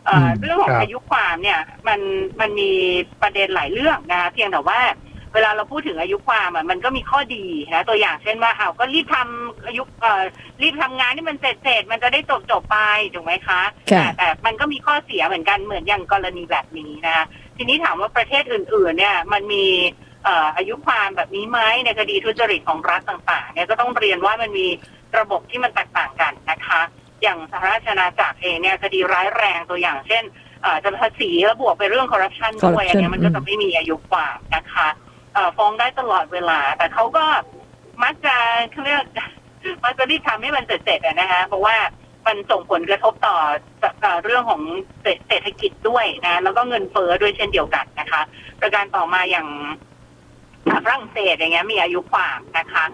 เอ่อเรื่องของอายุความเนี่ยมันมันมีประเด็นหลายเรื่องนะคะเพียงแต่ว่าเวลาเราพูดถึงอายุความอ่ะมันก็มีข้อดีนะตัวอย่างเช่นว่าอ้าวก็รีบทำอายุเอ่อรีบทำงานที่มันเสร็จเสร็จมันจะได้จบจบไปถูกไหมคะแต่แต่มันก็มีข้อเสียเหมือนกันเหมือนอย่างกรณีแบบนี้นะคะทีนี้ถามว่าประเทศอื่นๆเนี่ยมันมีเอ่ออายุความแบบนี้ไหมในคดีทุจริตของรัฐต่างๆเนี่ยก็ต้องเรียนว่ามันมีระบบที่มันแตกต่างกันนะคะอย่างสหราชอาณาจักรเองเนี่ยคดีร้ายแรงตัวอย่างเช่นจะภาษีแล้วบวกไปเรื่องคอร์รัปชันด้วยอันนี้มันก็จะไม่มีอายุความนะคะฟ้องได้ตลอดเวลาแต่เขาก็มักจะเขาเรียกมักจะรีบทำให้มันเสร็จๆนะคะเพราะว่ามันส่งผลกระทบต่อเรื่องของเศรษฐกิจด้วยนะแล้วก็เงินเฟ้อด้วยเช่นเดียวกันนะคะประการต่อมาอย่างฝรั่งเศสอย่างเงี้ยมีอายุความนะคะ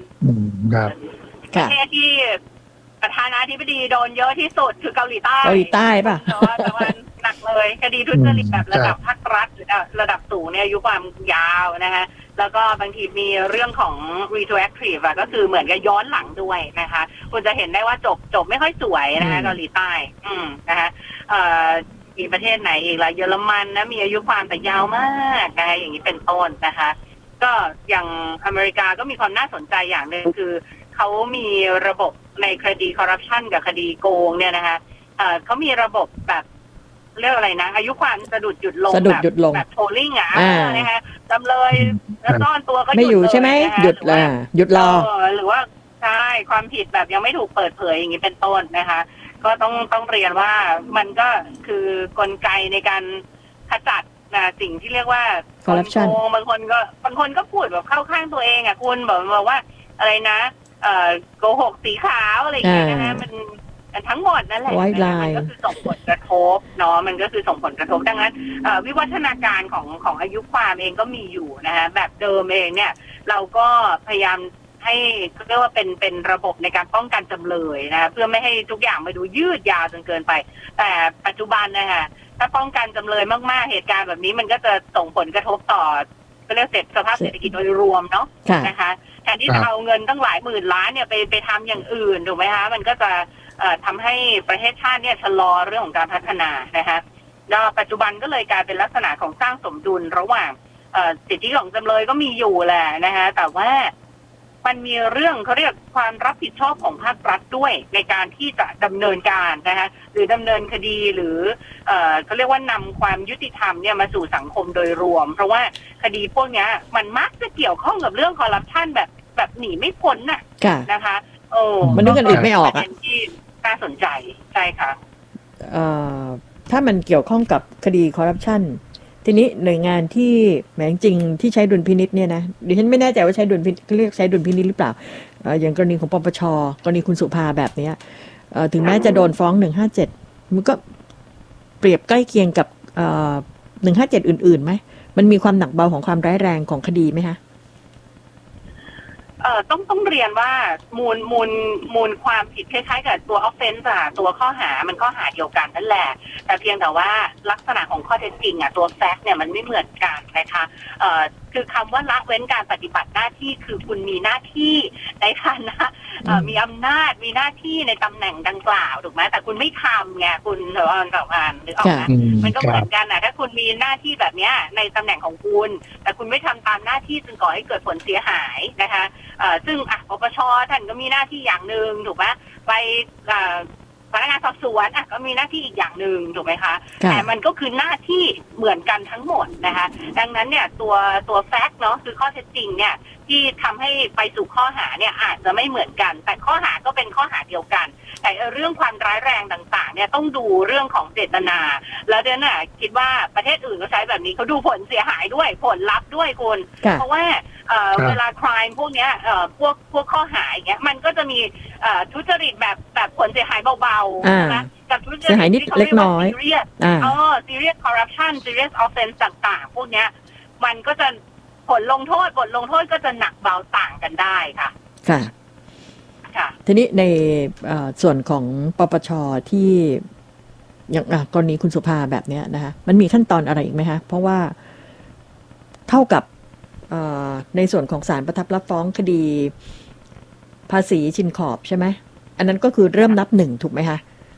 ประเทศที่ประธานาธิบดีโดนเยอะที่สุดคือเกาหลีใต้เกาหลีใต้ป่ะแต่ว่าแต่ว่าหนักเลยคดีทุจริตแบบระดับภาครัฐหรือระดับสูงเนี่ยอายุความยาวนะคะแล้วก็บางทีมีเรื่องของ retroactive อะก็คือเหมือนกับย้อนหลังด้วยนะคะคุณจะเห็นได้ว่าจบจบไม่ค่อยสวยนะคะเกาหลีใต้อืมนะคะเอ่อมีประเทศไหนอีกล่ะเยอรมันนะมีอายุความแต่ยาวมากนะคะอย่างนี้เป็นต้นนะคะก็อย่างอเมริกาก็มีความน่าสนใจอย่างหนึ่งคือเขามีระบบในคดีคอร์รัปชันกับคดีโกงเนี่ยนะคะเอ่อเขามีระบบแบบเรียกอะไรนะอายุความสะดุดหยุดลงแบบแบบโทลลิ่งอ่ะนะคะจำเลยแล้วซ่อนตัวก็หยุดไม่อยู่ใช่ไหมหยุดละหยุดรอหรือว่าใช่ความผิดแบบยังไม่ถูกเปิดเผยอย่างนี้เป็นต้นนะคะก็ต้องต้องเรียนว่ามันก็คือกลไกในการขจัดนะสิ่งที่เรียกว่าคอร์รัปชันบางคนก็บางคนก็พูดแบบเข้าข้างตัวเองอ่ะคุณบอกบอกว่าอะไรนะเอ่อโกหกสีขาวอะไรอย่างเงี้ยนะคะมันทั้งหมดนั่นแหละมันก็คือส่งผลกระทบเนาะมันก็คือส่งผลกระทบดังนั้นวิวัฒนาการของของอายุความเองก็มีอยู่นะคะแบบเดิมเองเนี่ยเราก็พยายามให้เรียกว่าเป็นเป็นระบบในการป้องกันจำเลยนะเพื่อไม่ให้ทุกอย่างมาดูยืดยาวจนเกินไปแต่ปัจจุบันนะคะถ้าป้องกันจำเลยมากๆเหตุการณ์แบบนี้มันก็จะส่งผลกระทบต่อก็เรียกเสร็จสภาพเศรษฐกิจโดยรวมเนาะนะคะแทนที่จะเอาเงินตั้งหลายหมื่นล้านเนี่ยไปไปทำอย่างอื่นถูกไหมคะมันก็จะเอ่อทำให้ประเทศชาติเนี่ยชะลอเรื่องของการพัฒนานะคะแล้วปัจจุบันก็เลยกลายเป็นลักษณะของสร้างสมดุลระหว่างเอ่อสิทธิของจำเลยก็มีอยู่แหละนะคะแต่ว่ามันมีเรื่องเขาเรียกความรับผิดชอบของภาครัฐด้วยในการที่จะดำเนินการนะคะหรือดำเนินคดีหรือเอ่อเขาเรียกว่านำความยุติธรรมเนี่ยมาสู่สังคมโดยรวมเพราะว่าคดีพวกนี้มันมักจะเกี่ยวข้องกับเรื่องคอร์รัปชันแบบแบบหนีไม่พ้นน่ะนะคะโอ้มันนึกกันอื่นไม่ออกอ่ะที่น่าสนใจใช่ค่ะเอ่อถ้ามันเกี่ยวข้องกับคดีคอร์รัปชันทีนี้หน่วยงานที่แหมจริงที่ใช้ดุลพินิจเนี่ยนะดิฉันไม่แน่ใจว่าใช้ดุลพินิจเรียกใช้ดุลพินิจหรือเปล่าเอ่ออย่างกรณีของปปช.กรณีคุณสุภาแบบเนี้ยเอ่อถึงแม้จะโดนฟ้องหนึ่งห้าเจ็ดมันก็เปรียบใกล้เคียงกับเอ่อหนึ่งห้าเจ็ดอื่นๆไหมมันมีความหนักเบาของความร้ายแรงของคดีไหมคะเอ่อต้องต้องเรียนว่ามูลมูลมูลความผิดคล้ายๆกับตัว offense อ่ะตัวข้อหามันข้อหาเดียวกันนั่นแหละแต่เพียงแต่ว่าลักษณะของข้อเท็จจริงอ่ะตัว fact เนี่ยมันไม่เหมือนกันนะคะเอ่อคือคำว่าละเว้นการปฏิบัติหน้าที่คือคุณมีหน้าที่ในฐานะเอ่อมีอำนาจมีหน้าที่ในตำแหน่งดังกล่าวถูกไหมแต่คุณไม่ทำไงคุณเออแบบอ่านหรือออกนะมันก็เหมือนกันนะถ้าคุณมีหน้าที่แบบเนี้ยในตำแหน่งของคุณแต่คุณไม่ทำตามหน้าที่จึงก่อให้เกิดผลเสียหายนะคะเอ่อซึ่งอ่ะปปช.ท่านก็มีหน้าที่อย่างหนึ่งถูกไหมไปเอ่อพนักงานสอบสวนอ่ะก็มีหน้าที่อีกอย่างหนึ่งถูกไหมคะแต่มันก็คือหน้าที่เหมือนกันทั้งหมดนะคะดังนั้นเนี่ยตัวตัวแฟกต์เนาะคือข้อเท็จจริงเนี่ยที่ทำให้ไปสู่ข้อหาเนี่ยอาจจะไม่เหมือนกันแต่ข้อหาก็เป็นข้อหาเดียวกันแต่เรื่องความร้ายแรงต่างๆเนี่ยต้องดูเรื่องของเจตนาแล้วเดี๋ยวน่ะคิดว่าประเทศอื่นก็ใช้แบบนี้เขาดูผลเสียหายด้วยผลลัพธ์ด้วยคุณเพราะว่าเอ่อเวลา crime พวกเนี้ยเอ่อพวกพวกข้อหาอย่างเงี้ยมันก็จะมีเอ่อทุจริตแบบแบบผลเสียหายเบาๆนะกับทุจริตที่เขาเรียกว่า serious อ๋อ serious corruption serious offense ต่างๆพวกเนี้ยมันก็จะผลลงโทษบทลงโทษก็จะหนักเบาต่างกันได้ค่ะค่ะค่ะทีนี้ในส่วนของปปช.ที่อย่างกรณีคุณสุภาแบบนี้นะคะมันมีขั้นตอนอะไรอีกไหมคะเพราะว่าเท่ากับในส่วนของศาลประทับรับฟ้องคดีภาษีชินขอบใช่ไหมอันนั้นก็คือเริ่มนับหนึ่งถูกไหมคะ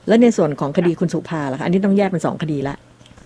แล้วในส่วนของคดีคุณสุภาล่ะคะอันนี้ต้องแยกเป็นสองคดีละ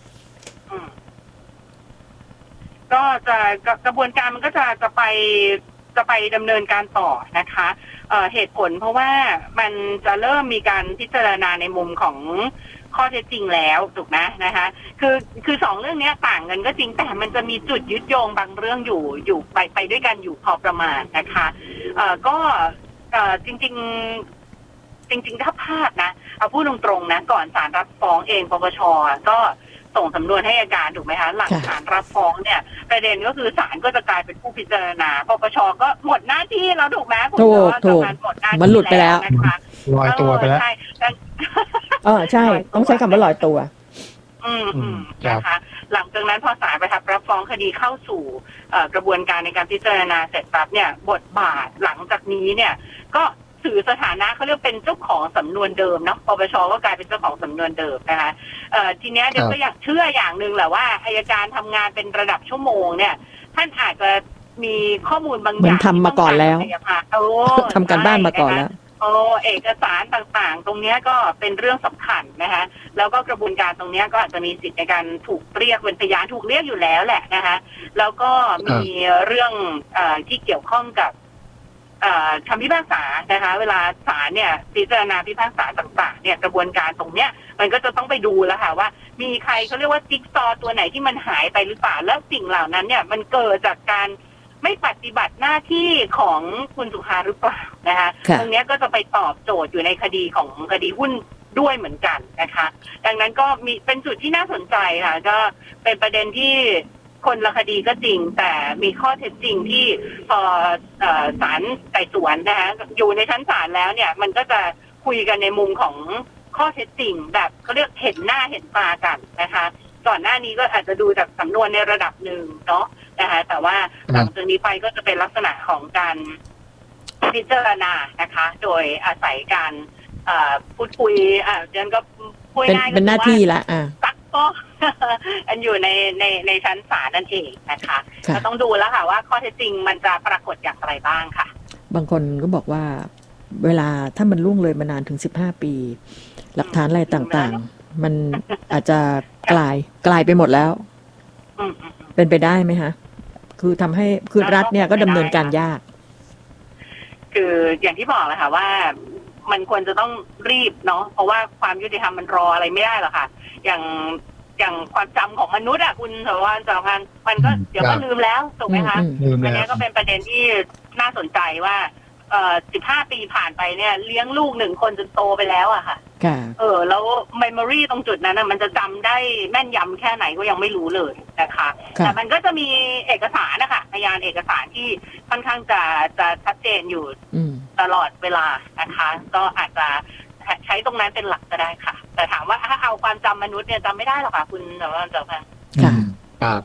ก็จะกระบวนการมันก็จะจะไปจะไปดำเนินการต่อนะคะเอ่อเหตุผลเพราะว่ามันจะเริ่มมีการพิจารณาในมุมของข้อเท็จจริงแล้วถูกนะนะคะคือคือสองเรื่องนี้ต่างกันก็จริงแต่มันจะมีจุดยึดโยงบางเรื่องอยู่อยู่ไปไปด้วยกันอยู่พอประมาณนะคะเอ่อก็เอ่อจริงๆจริงๆถ้าพลาดนะเอาพูดตรงๆนะก่อนศาลรับฟ้องเองปปชก็ส่งสำนวนให้อัยการถูกไหมคะหลังศาลรับฟ้องเนี่ยประเด็นก็คือศาลก็จะกลายเป็นผู้พิจารณาปปชก็หมดหน้าที่แล้วถูกไหมคุณถูกถูกมันหลุดไปแล้วนะคะลอยตัวไปแล้วเออใช่ต้องใช้คำว่าลอยตัวอืมอืมนะคะหลังจากนั้นพอศาลประทับรับฟ้องคดีเข้าสู่กระบวนการในการพิจารณาเสร็จปั๊บเนี่ยบทบาทหลังจากนี้เนี่ยก็ถือสถานะเขาเรียกเป็นเจ้าของสำนวนเดิมเนาะปปชก็กลายเป็นเจ้าของสำนวนเดิมนะคะเอ่อทีเนี้ยเดี๋ยวก็อยากเชื่ออย่างนึงแหละว่าอัยการทำงานเป็นระดับชั่วโมงเนี่ยท่านอาจจะมีข้อมูลบางอย่างทำมาก่อนแล้วทำการบ้านมาก่อนแล้วโอ้เอกสารต่างๆตรงนี้ก็เป็นเรื่องสำคัญนะคะแล้วก็กระบวนการตรงนี้ก็อาจจะมีสิทธิ์ในการถูกเรียกเป็นพยานถูกเรียกอยู่แล้วแหละนะคะแล้วก็มีเรื่องเอ่อที่เกี่ยวข้องกับคำพิพากษานะคะเวลาศาลเนี่ยพิจารณาพิพากษาต่างๆเนี่ยกระบวนการตรงเนี้ยมันก็จะต้องไปดูแล้วค่ะว่ามีใครเขาเรียกว่าจิ๊กซอว์ตัวไหนที่มันหายไปหรือเปล่าแล้วสิ่งเหล่านั้นเนี่ยมันเกิดจากการไม่ปฏิบัติหน้าที่ของคุณสุภาหรือเปล่านะคะตรงนี้ก็จะไปตอบโจทย์อยู่ในคดีของคดีหุ้นด้วยเหมือนกันนะคะดังนั้นก็มีเป็นจุดที่น่าสนใจค่ะก็เป็นประเด็นที่คนละคดีก็จริงแต่มีข้อเท็จจริงที่พอศาลไต่สวนนะคะอยู่ในชั้นศาลแล้วเนี่ยมันก็จะคุยกันในมุมของข้อเท็จจริงแบบเขาเรียกเห็นหน้าเห็นตากันนะคะก่อนหน้านี้ก็อาจจะดูจากสำนวนในระดับหนึ่งเนาะนะคะแต่ว่าหลังจากนี้ไปก็จะเป็นลักษณะของการพิจารณานะคะโดยอาศัยการพูดคุยอ่าเดี๋ยวก็พูดง่ายๆเป็นหน้าที่ละอ่าก็อันอยู่ในในในชั้นศาลนั่นเองนะคะก็ต้องดูแล้วค่ะว่าข้อเท็จจริงมันจะปรากฏอย่างไรบ้างค่ะบางคนก็บอกว่าเวลาถ้ามันล่วงเลยมานานถึงสิบห้าปีหลักฐานอะไรต่างๆมันอาจจะกลายกลายไปหมดแล้วเป็นไปได้ไหมคะคือทำให้คือรัฐเนี่ยก็ดำเนินการยากคืออย่างที่บอกเลยค่ะว่ามันควรจะต้องรีบเนาะเพราะว่าความยุติธรรมมันรออะไรไม่ได้หรอกค่ะอย่างอย่างความจำของมนุษย์อ่ะคุณสวัสดิ์จอมพันธ์มันก็เดี๋ยวก็ลืมแล้วถูกไหมคะอันนี้ก็เป็นประเด็นที่น่าสนใจว่าเอ่อสิบห้าปีผ่านไปเนี่ยเลี้ยงลูกหนึ่งคนจนโตไปแล้วอะค่ะเออแล้วเมมโมรีตรงจุดนั้นมันจะจำได้แม่นยำแค่ไหนก็ยังไม่รู้เลยนะคะแต่มันก็จะมีเอกสารนะคะพยานเอกสารที่ค่อนข้างจะจะชัดเจนอยู่ตลอดเวลานะคะก็อาจจะใช้ตรงนั้นเป็นหลักก็ได้ค่ะแต่ถามว่าถ้าเอาความจำมนุษย์เนี่ยจำไม่ได้หรอกค่ะคุณจักรพันธ์ค่ะครับ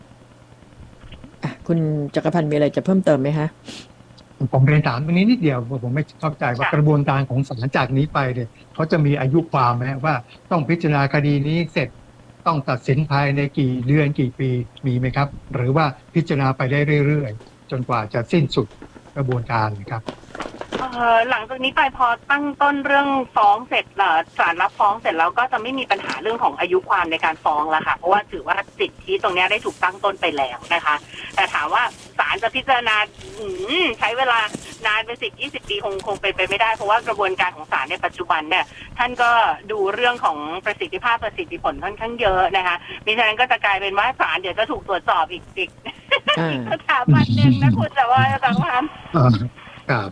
คุณจักรพันธ์มีอะไรจะเพิ่มเติมไหมคะผมเรียนถามตรงนี้นิดเดียวผมไม่เข้าใจว่ากระบวนการของศาลจากนี้ไปเนี่ยเขาจะมีอายุความไหมว่าต้องพิจารณาคดีนี้เสร็จต้องตัดสินภายในกี่เดือนกี่ปีมีไหมครับหรือว่าพิจารณาไปได้เรื่อยๆจนกว่าจะสิ้นสุดกระบวนการครับหลังจากนี้ไปพอตั้งต้นเรื่องฟ้องเสร็จศาลรับฟ้องเสร็จแล้วก็จะไม่มีปัญหาเรื่องของอายุความในการฟ้องแล้วค่ะเพราะว่าถือว่าสิทธิตรงนี้ได้ถูกตั้งต้นไปแล้วนะคะแต่ถามว่าศาลจะพิจารณาใช้เวลานานเป็นสิบยี่สิบปีคงคงเป็นไปไม่ได้เพราะว่ากระบวนการของศาลในปัจจุบันเนี่ยท่านก็ดูเรื่องของประสิทธิภาพประสิทธิผลค่อนข้างเยอะนะคะมิฉะนั้นก็จะกลายเป็นว่าศาลเดี๋ยวจะถูกตรวจสอบอีกอีกสถาบันหนึ่งนะคุณแต่ว่าอาจารย์พันธ์ครับ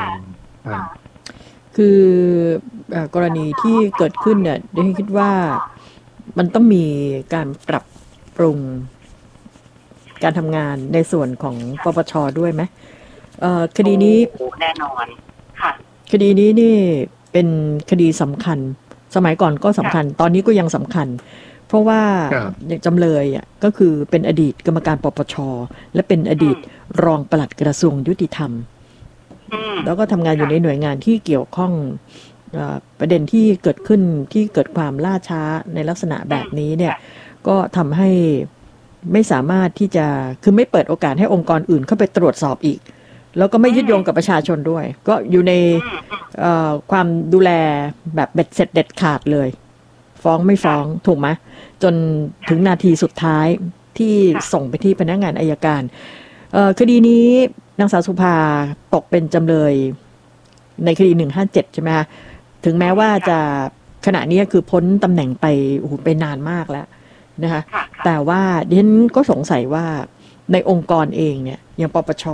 คือกรณีที่เกิดขึ้นเนี่ยดิฉันคิดว่ามันต้องมีการปรับปรุงการทำงานในส่วนของปปช.ด้วยไหมคดีนี้แน่นอนค่ะคดีนี้นี่เป็นคดีสำคัญสมัยก่อนก็สำคัญตอนนี้ก็ยังสำคัญเพราะว่าจำเลยอ่ะก็คือเป็นอดีตกรรมการปปช.และเป็นอดีตรองปลัดกระทรวงยุติธรรมแล้วก็ทำงานอยู่ในหน่วยงานที่เกี่ยวข้องประเด็นที่เกิดขึ้นที่เกิดความล่าช้าในลักษณะแบบนี้เนี่ยก็ทำให้ไม่สามารถที่จะคือไม่เปิดโอกาสให้องค์กรอื่นเข้าไปตรวจสอบอีกแล้วก็ไม่ยึดโยงกับประชาชนด้วยก็อยู่ในเอ่อความดูแลแบบเบ็ดเสร็จเด็ดขาดเลยฟ้องไม่ฟ้องถูกไหมจนถึงนาทีสุดท้ายที่ส่งไปที่พนักงานอัยการเอ่อคดีนี้นางสาวสุภาตกเป็นจำเลยในคดีหนึ่งห้าเจ็ดใช่ไหมคะถึงแม้ว่าจะขณะนี้คือพ้นตำแหน่งไปโอ้โหไปนานมากแล้วนะคะแต่ว่าดิฉันก็สงสัยว่าในองค์กรเองเนี่ยอย่างปปช.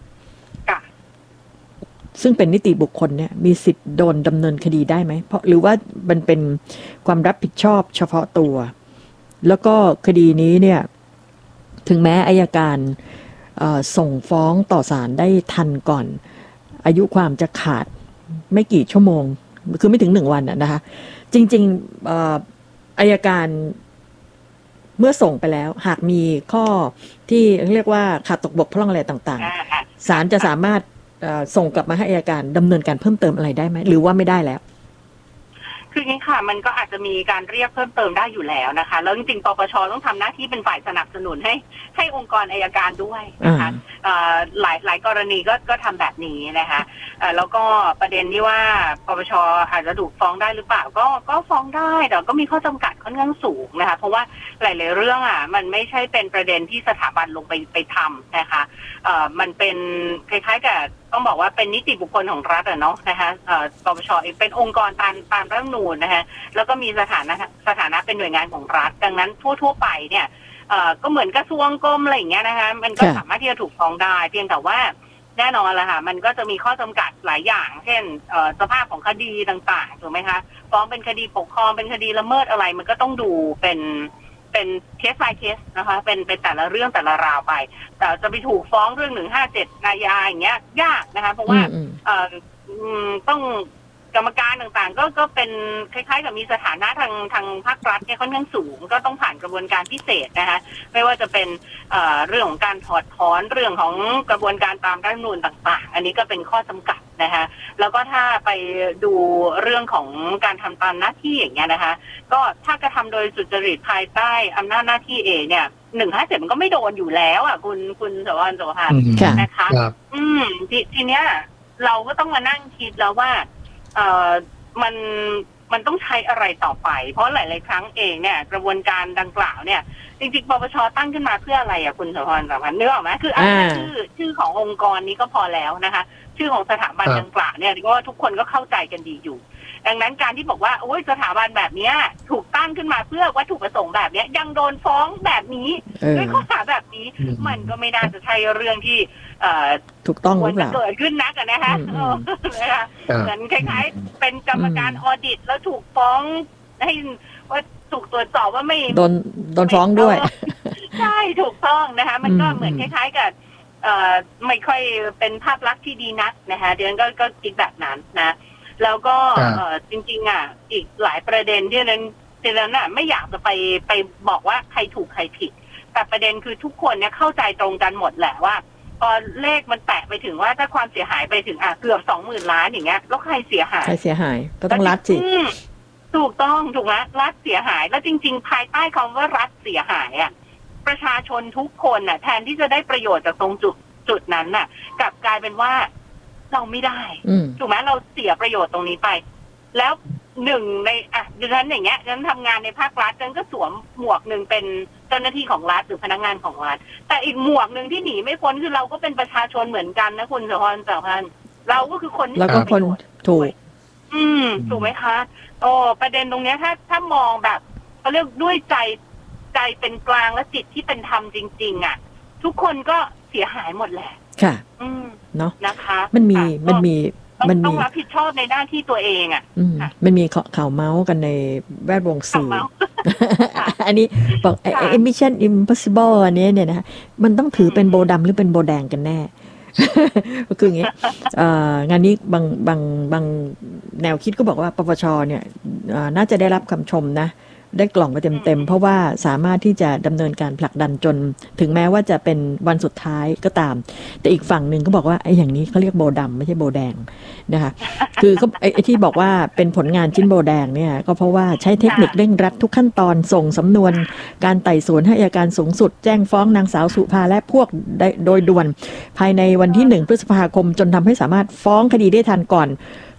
ซึ่งเป็นนิติบุคคลเนี่ยมีสิทธิ์โดนดำเนินคดีได้ไหมเพราะหรือว่ามันเป็นความรับผิดชอบเฉพาะตัวแล้วก็คดีนี้เนี่ยถึงแม้อัยการส่งฟ้องต่อศาลได้ทันก่อนอายุความจะขาดไม่กี่ชั่วโมงคือไม่ถึงหนึ่งวันอะนะคะจริงๆอัยการเมื่อส่งไปแล้วหากมีข้อที่เรียกว่าขาดตกบกพร่องอะไรต่างๆศาลจะสามารถส่งกลับมาให้อัยการดำเนินการเพิ่มเติมอะไรได้ไหมหรือว่าไม่ได้แล้วคืองี้ค่ะมันก็อาจจะมีการเรียกเพิ่มเติมได้อยู่แล้วนะคะแล้วจริงๆปปช.ต้องทำหน้าที่เป็นฝ่ายสนับสนุนให้ให้องค์กรอัยการด้วยนะคะหลายหลายกรณีก็ก็ทำแบบนี้นะคะแล้วก็ประเด็นที่ว่าปปช.อาจจะถูกฟ้องได้หรือเปล่าก็ก็ฟ้องได้แต่ก็มีข้อจำกัดค่อนข้างสูงนะคะเพราะว่าหลายๆเรื่องอ่ะมันไม่ใช่เป็นประเด็นที่สถาบันลงไปไปทำนะคะมันเป็นคล้ายๆกับต้องบอกว่าเป็นนิติบุคคลของรัฐอะเนาะนะคะปปช.เองเป็นองค์กรตามตามรัฐธรรมนูญนะคะแล้วก็มีสถานะสถานะเป็นหน่วยงานของรัฐดังนั้นทั่วๆไปเนี่ยก็เหมือนกระทรวงกรมอะไรอย่างเงี้ยนะคะมันก็สามารถที่จะถูกฟ้องได้เพียงแต่ว่าแน่นอนละค่ะมันก็จะมีข้อจำกัดหลายอย่างเช่นสภาพของคดีต่างๆถูกไหมคะฟ้องเป็นคดีปกครองเป็นคดีละเมิดอะไรมันก็ต้องดูเป็นเป็นเคส by เคสนะคะเป็นเป็นแต่ละเรื่องแต่ละราวไปแต่จะไปถูกฟ้องเรื่องหนึ่งห้าเจ็ดนายาอย่างเงี้ยยากนะคะเพราะว่าเอ่อต้องกรรมการต่างๆก็ก็เป็นคล้ายๆกับมีสถานะทางทางภาครัฐเนี่ยค่อนข้างสูงก็ต้องผ่านกระบวนการพิเศษนะคะไม่ว่าจะเป็นเอ่อเรื่องของการถอดถอนเรื่องของกระบวนการตามรัฐธรรมนูญต่างๆอันนี้ก็เป็นข้อจำกัดนะคะแล้วก็ถ้าไปดูเรื่องของการทำตามหน้าที่อย่างเงี้ยนะคะก็ถ้ากระทำโดยสุจริตภายใต้อำนาจหน้าที่เองเนี่ยหนึ่งห้าเจ็ดมันก็ไม่โดนอยู่แล้วอ่ะคุณคุณสวรรณโสภานะคะอืมทีทีเนี้ยเราก็ต้องมานั่งคิดแล้วว่าเอ่อมันมันต้องใช้อะไรต่อไปเพราะหลายๆครั้งเองเนี่ยกระบวนการดังกล่าวเนี่ยจริงๆปปช.ตั้งขึ้นมาเพื่ออะไรอ่ะคุณสวรรณโสภานึกออกไหมคืออ่านชื่อชื่อขององค์กรนี้ก็พอแล้วนะคะชื่อของสถาบันดังกล่าวเนี่ยก็ทุกคนก็เข้าใจกันดีอยู่ดังนั้นการที่บอกว่าโอ้ยสถาบันแบบนี้ถูกตั้งขึ้นมาเพื่อวัตถุประสงค์แบบนี้ยังโดนฟ้องแบบนี้ด้วยข้อหาแบบนี้มันก็ไม่น่าจะใช่เรื่องที่ถูกต้องหรือเปล่าเกิดขึ้นนักนะคะเหมือนคล้ายๆเป็นกรรมการออดิตแล้วถูกฟ้องให้ว่าถูกตรวจสอบว่าไม่โดนโดนฟ้องด้วยใช่ถูกต้องนะคะมันก็เหมือนคล้ายๆกับไม่ค่อยเป็นภาพลักษณ์ที่ดีนักนะคะเดือนก็ก็คิดแบบนั้นนะแล้วก็จริงๆอ่ะอีกหลายประเด็นที่นั้นที่นั้นน่ะไม่อยากจะไปไปบอกว่าใครถูกใครผิดแต่ประเด็นคือทุกคนเนี่ยเข้าใจตรงกันหมดแหละว่าพอเลขมันแตะไปถึงว่าถ้าความเสียหายไปถึงอ่ะเกือบสองหมื่นล้านอย่างเงี้ยแล้วใครเสียหายใครเสียหายก็ต้องรัฐสิถูกต้องถูกไหมรัฐเสียหายแล้วจริงๆภายใต้คำว่ารัฐเสียหายอ่ะประชาชนทุกคนน่ะแทนที่จะได้ประโยชน์จากตรงจุดจุดนั้นน่ะกลับกลายเป็นว่าเราไม่ได้ถูกไหมเราเสียประโยชน์ตรงนี้ไปแล้วหนึ่งในอ่ะดิฉันอย่างเงี้ยดิฉันทำงานในภาครัฐดิฉันก็สวมหมวกหนึ่งเป็นเจ้าหน้าที่ของรัฐหรือพนักงานของรัฐแต่อีกหมวกหนึ่งที่หนีไม่พ้นคือเราก็เป็นประชาชนเหมือนกันนะคุณสวรรณสพันธ์เราก็คือคนที่เราก็คนถูกอืมถูกไหมคะโอ้ประเด็นตรงเนี้ยถ้าถ้ามองแบบเขาเรียกด้วยใจใจเป็นกลางและจิตที่เป็นธรรมจริงๆอ่ะทุกคนก็เสียหายหมดแหละค่ะอืมเนาะนะคะมันมีมันมีมันต้องรับผิดชอบในด้านที่ตัวเองอ่ะมันมีข่าวเมาส์กันในแวดวงสื่ออันนี้บอก Mission Impossible อันนี้เนี่ยนะมันต้องถือเป็นโบดำหรือเป็นโบแดงกันแน่ก็คืออย่างนี้งานนี้บางบางบางแนวคิดก็บอกว่าปปช.เนี่ยน่าจะได้รับคำชมนะได้กล่องไปเต็มๆเพราะว่าสามารถที่จะดำเนินการผลักดันจนถึงแม้ว่าจะเป็นวันสุดท้ายก็ตามแต่อีกฝั่งหนึ่งก็บอกว่าไอ้อย่างนี้เขาเรียกโบดำไม่ใช่โบแดงนะคะคือเขาไอ้ที่บอกว่าเป็นผลงานชิ้นโบแดงเนี่ยก็เพราะว่าใช้เทคนิคเร่งรัดทุกขั้นตอนส่งสำนวนการไต่สวนให้อัยการสูงสุดแจ้งฟ้องนางสาวสุภาและพวกโดยด่วนภายในวันที่หนึ่งพฤษภาคมจนทำให้สามารถฟ้องคดีได้ทันก่อน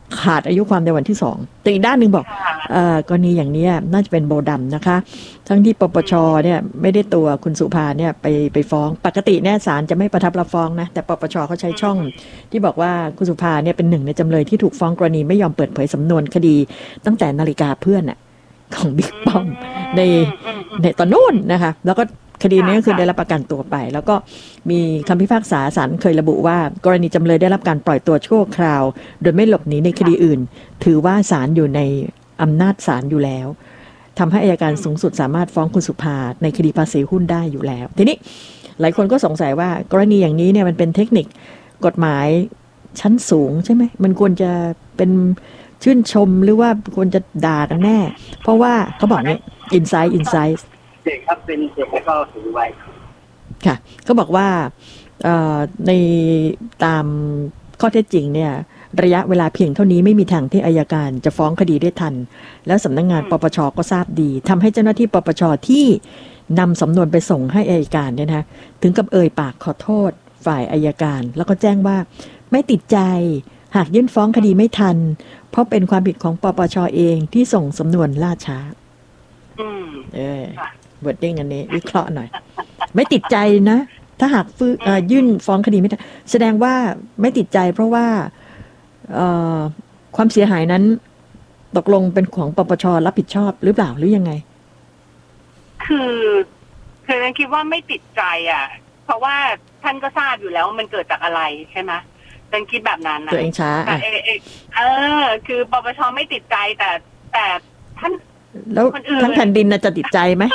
ขาดอายุความในวันที่สองแต่อีกด้านหนึ่งบอกเอ่อกรณีอย่างนี้น่าจะเป็นโบดำนะคะทั้งที่ปปชเนี่ยไม่ได้ตัวคุณสุภาเนี่ยไปไปฟ้องปกติเนี่ยศาลจะไม่ประทับรับฟ้องนะแต่ปปชเขาใช้ช่องที่บอกว่าคุณสุภาเนี่ยเป็นหนึ่งในจำเลยที่ถูกฟ้องกรณีไม่ยอมเปิดเผยสำนวนคดีตั้งแต่นาฬิกาเพื่อนน่ะของบิ๊กป้อมในในตอนนู้นนะคะแล้วก็คดีนี้ก็คือได้รับประกันตัวไปแล้วก็มีคำพิพากษาศาลเคยระบุว่ากรณีจำเลยได้รับการปล่อยตัวชั่วคราวโดยไม่หลบหนีในคดีอื่นถือว่าศาลอยู่ในอำนาจศาลอยู่แล้วทำให้อัยการสูงสุดสามารถฟ้องคุณสุภาในคดีภาษีหุ้นได้อยู่แล้วทีนี้หลายคนก็สงสัยว่ากรณีอย่างนี้เนี่ยมันเป็นเทคนิคกฎหมายชั้นสูงใช่ไหมมันควรจะเป็นชื่นชมหรือว่าควรจะด่ากันแน่เพราะว่าเขาบอกเนี่ย insight insight เด็กครับเป็นเด็กแล้วก็สูงวัยค่ะก็บอกว่าในตามข้อเท็จจริงเนี่ยระยะเวลาเพียงเท่านี้ไม่มีทางที่อัยการจะฟ้องคดีได้ทันแล้วสำนักงานปปชก็ทราบดีทำให้เจ้าหน้าที่ปปชที่นำสำนวนไปส่งให้อัยการเนี่ยนะถึงกับเอ่ยปากขอโทษฝ่ายอัยการแล้วก็แจ้งว่าไม่ติดใจหากยื่นฟ้องคดีไม่ทันเพราะเป็นความผิดของปปชเองที่ส่งสำนวนล่าช้าเออเวิร์ดดิ้งอันนี้วิเคราะห์หน่อยไม่ติดใจนะถ้าหากฟื้นยื่นฟ้องคดีไม่ทันแสดงว่าไม่ติดใจเพราะว่าความเสียหายนั้นตกลงเป็นของปปชรับผิดชอบหรือเปล่าหรือยังไงคือคือฉันคิดว่าไม่ติดใจอ่ะเพราะว่าท่านก็ทราบอยู่แล้วมันเกิดจากอะไรใช่ไหมฉันคิดแบบนั้นนะตัวเองช้าแต่เอเอเออคือปปชไม่ติดใจแต่แต่ท่านแล้วทั้งแผ่นดินจะติดใจไหม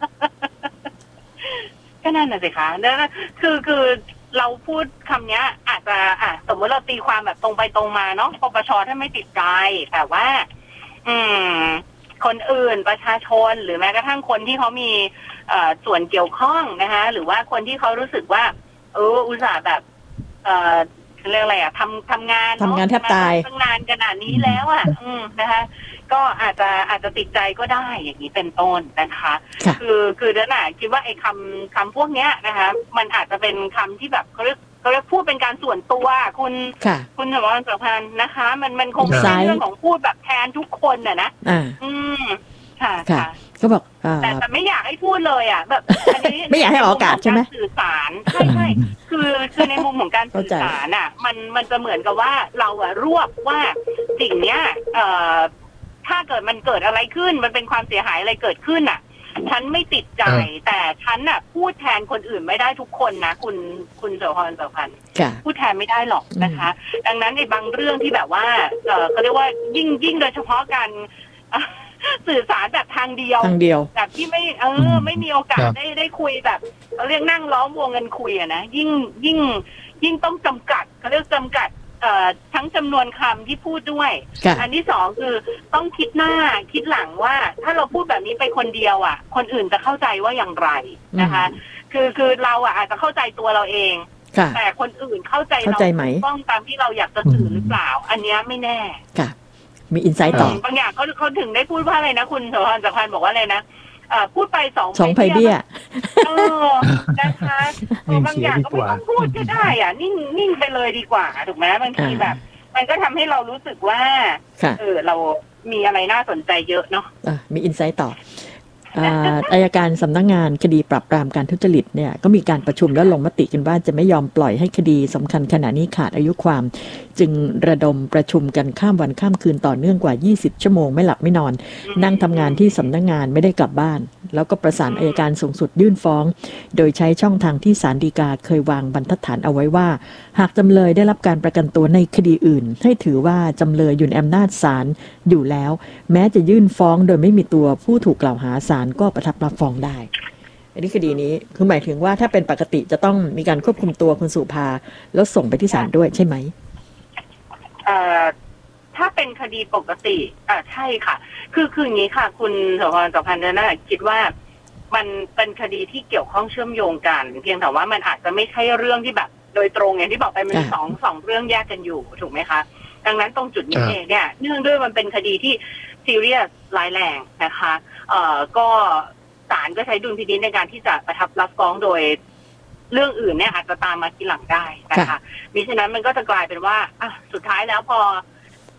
ก็นั่นน่ะสิคะแล้วคือคือเราพูดคำนี้อาจจะอ่ะสมมติเราตีความแบบตรงไปตรงมาเนาะปปชท่านไม่ติดใจแต่ว่าอืมคนอื่นประชาชนหรือแม้กระทั่งคนที่เขามีเอ่อส่วนเกี่ยวข้องนะคะหรือว่าคนที่เขารู้สึกว่าเอออุตส่าห์แบบเอ่อเรียกอะไรอ่ะทำทำงานทำงานแทบตายตั้งนานขนาดนี้แล้วอ่ะอืมนะคะก็อาจจะอาจจะติดใจก็ได้อย่างนี้เป็นต้นนะคะคือคือเดี๋ยวน่ะคิดว่าไอ้คำคำพวกเนี้ยนะคะมันอาจจะเป็นคำที่แบบเขาเรียกเขาเรียกพูดเป็นการส่วนตัวคุณคุณสมรสัมพันธ์นะคะมันมันคงไม่ใช่เรื่องของพูดแบบแทนทุกคนน่ะนะอืมค่ะค่ะก็บอกแต่แต่ไม่อยากให้พูดเลยอ่ะแบบอันนี้ไม่อยากให้ออกอากาศใช่ไหมสื่อสารใช่ใช่คือคือในมุมของการสื่อสารอ่ะมันมันจะเหมือนกับว่าเราอ่ะรวบว่าสิ่งเนี้ยเอ่อถ้าเกิดมันเกิดอะไรขึ้นมันเป็นความเสียหายอะไรเกิดขึ้นอ่ะฉันไม่ติดใจแต่ฉันน่ะพูดแทนคนอื่นไม่ได้ทุกคนนะคุณคุณเสรีพรสุพันธ์พูดแทนไม่ได้หรอกนะคะดังนั้นในบางเรื่องที่แบบว่าเออเขาเรียกว่ายิ่งยิ่งโดยเฉพาะการสื่อสารแบบทางเดียวทางเดียวแบบที่ไม่เออไม่มีโอกาสได้ได้คุยแบบเขาเรียกนั่งล้อมวงกันคุยอะนะยิ่งยิ่งยิ่งต้องจำกัดเขาเรียกจำกัดเอ่อทั้งจำนวนคำที่พูดด้วยอันที่สองคือต้องคิดหน้าคิดหลังว่าถ้าเราพูดแบบนี้ไปคนเดียวอ่ะคนอื่นจะเข้าใจว่าอย่างไรนะคะคือคือเราอ่ะอาจจะเข้าใจตัวเราเองแต่คนอื่นเข้าใจเราต้องตามที่เราอยากจะสื่อหรือเปล่าอันนี้ไม่แน่ค่ะมีอินไซต์ต่อบางอย่างเขาเขาถึงได้พูดว่าอะไรนะคุณสมพรสัมพันธ์บอกว่าอะไรนะพูดไปสองสองไพเบี้ยเออนะคะบางอย่างก็ไม่ต้องพูดก็ได้อ่ะนิ่งนิ่งไปเลยดีกว่าถูกไหมบางทีแบบมันก็ทำให้เรารู้สึกว่าเออเรามีอะไรน่าสนใจเยอะเนาะมีอินไซต์ต่ออัยการสำนักงานคดีปราบปรามการทุจริตเนี่ยก็มีการประชุมและลงมติกันว่าจะไม่ยอมปล่อยให้คดีสำคัญขณะนี้ขาดอายุความจึงระดมประชุมกันข้ามวันข้ามคืนต่อเนื่องกว่ายี่สิบชั่วโมงไม่หลับไม่นอนนั่งทำงานที่สำนักงานไม่ได้กลับบ้านแล้วก็ประสานอัยการสูงสุดยื่นฟ้องโดยใช้ช่องทางที่ศาลฎีกาเคยวางบรรทัดฐานเอาไว้ว่าหากจำเลยได้รับการประกันตัวในคดีอื่นให้ถือว่าจำเลยอยู่ในอำนาจศาลอยู่แล้วแม้จะยื่นฟ้องโดยไม่มีตัวผู้ถูกกล่าวหาศาลก็ประทับรับฟ้องได้อันนี้คดีนี้คือหมายถึงว่าถ้าเป็นปกติจะต้องมีการควบคุมตัวคุณสุภาแล้วส่งไปที่ศาลด้วยใช่ไหมเอ่อถ้าเป็นคดีปกติอ่าใช่ค่ะคือคืออย่างนี้ค่ะคุณสมพรสัมพันธ์น่ะคิดว่ามันเป็นคดีที่เกี่ยวข้องเชื่อมโยงกันเพียงแต่ว่ามันอาจจะไม่ใช่เรื่องที่แบบโดยตรงอย่างที่บอกไปมันมีสองสองเรื่องแยกกันอยู่ถูกไหมคะดังนั้นตรงจุดนี้เองเนี่ยเนื่องด้วยมันเป็นคดีที่ซีเรียสร้ายแรงนะคะเอ่อก็ศาลก็ใช้ดุลพินิจในการที่จะประทับรับฟ้องโดยเรื่องอื่นเนี่ยอาจจะตามมาทีหลังได้นะคะมิฉะนั้นมันก็จะกลายเป็นว่าอ่ะสุดท้ายแล้วพอพ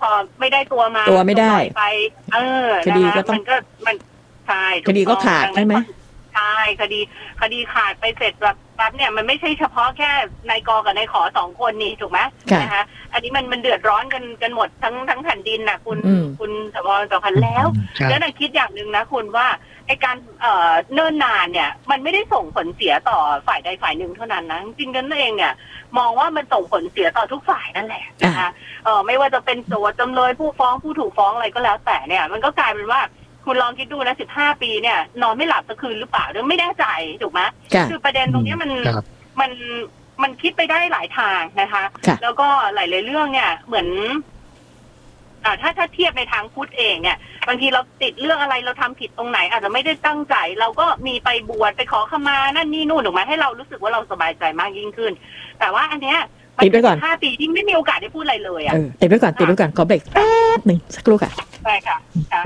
พอไม่ได้ตัวมาตัวไม่ได้ไปเออคดีก็ต้องมันก็มันใช่คดีก็ขาดใช่ไหมใช่คดีคดีขาดไปเสร็จแบบปั๊บเนี่ยมันไม่ใช่เฉพาะแค่นายกกับนายขอสองคนนี่ถูกไหมนะคะอันนี้มันมันเดือดร้อนกันกันหมดทั้งทั้งแผ่นดินน่ะคุณคุณสมรต่อพันแล้วแล้วนายคิดอย่างหนึ่งนะคุณว่าไอ้การเอ่อเนิ่นนานเนี่ยมันไม่ได้ส่งผลเสียต่อฝ่ายใดฝ่ายหนึ่งเท่านั้นนะจริงๆกันเองเนี่ยมองว่ามันส่งผลเสียต่อทุกฝ่ายนั่นแหละนะคะเออไม่ว่าจะเป็นโจทย์จำเลยผู้ฟ้องผู้ถูกฟ้องอะไรก็แล้วแต่เนี่ยมันก็กลายเป็นว่าคุณลองคิดดูนะสิบห้าปีเนี่ยนอนไม่หลับสักคืนหรือเปล่าหรือไม่แน่ใจถูกไหมคือประเด็นตรงนี้มันมันมันคิดไปได้หลายทางนะคะแล้วก็หลายๆเรื่องเนี่ยเหมือนอ่าถ้าถ้าเทียบในทางพุทธเองเนี่ยบางทีเราติดเรื่องอะไรเราทำผิดตรงไหนอาจจะไม่ได้ตั้งใจเราก็มีไปบวชไปขอขมานั่นนี่นู่นถูกไหมให้เรารู้สึกว่าเราสบายใจมากยิ่งขึ้นแต่ว่าอันเนี้ยติดไว้ก่อนห้าปีที่ไม่มีโอกาสได้พูดอะไรเลยอ่ะติดไว้ก่อนติดไว้ก่อนขอเบรกแป๊บหนึ่งสักครู่ค่ะใช่ค่ะ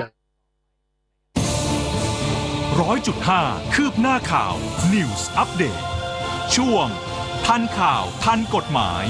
ร้อยจุดห้าคืบหน้าข่าว News Update ช่วงทันข่าวทันกฎหมาย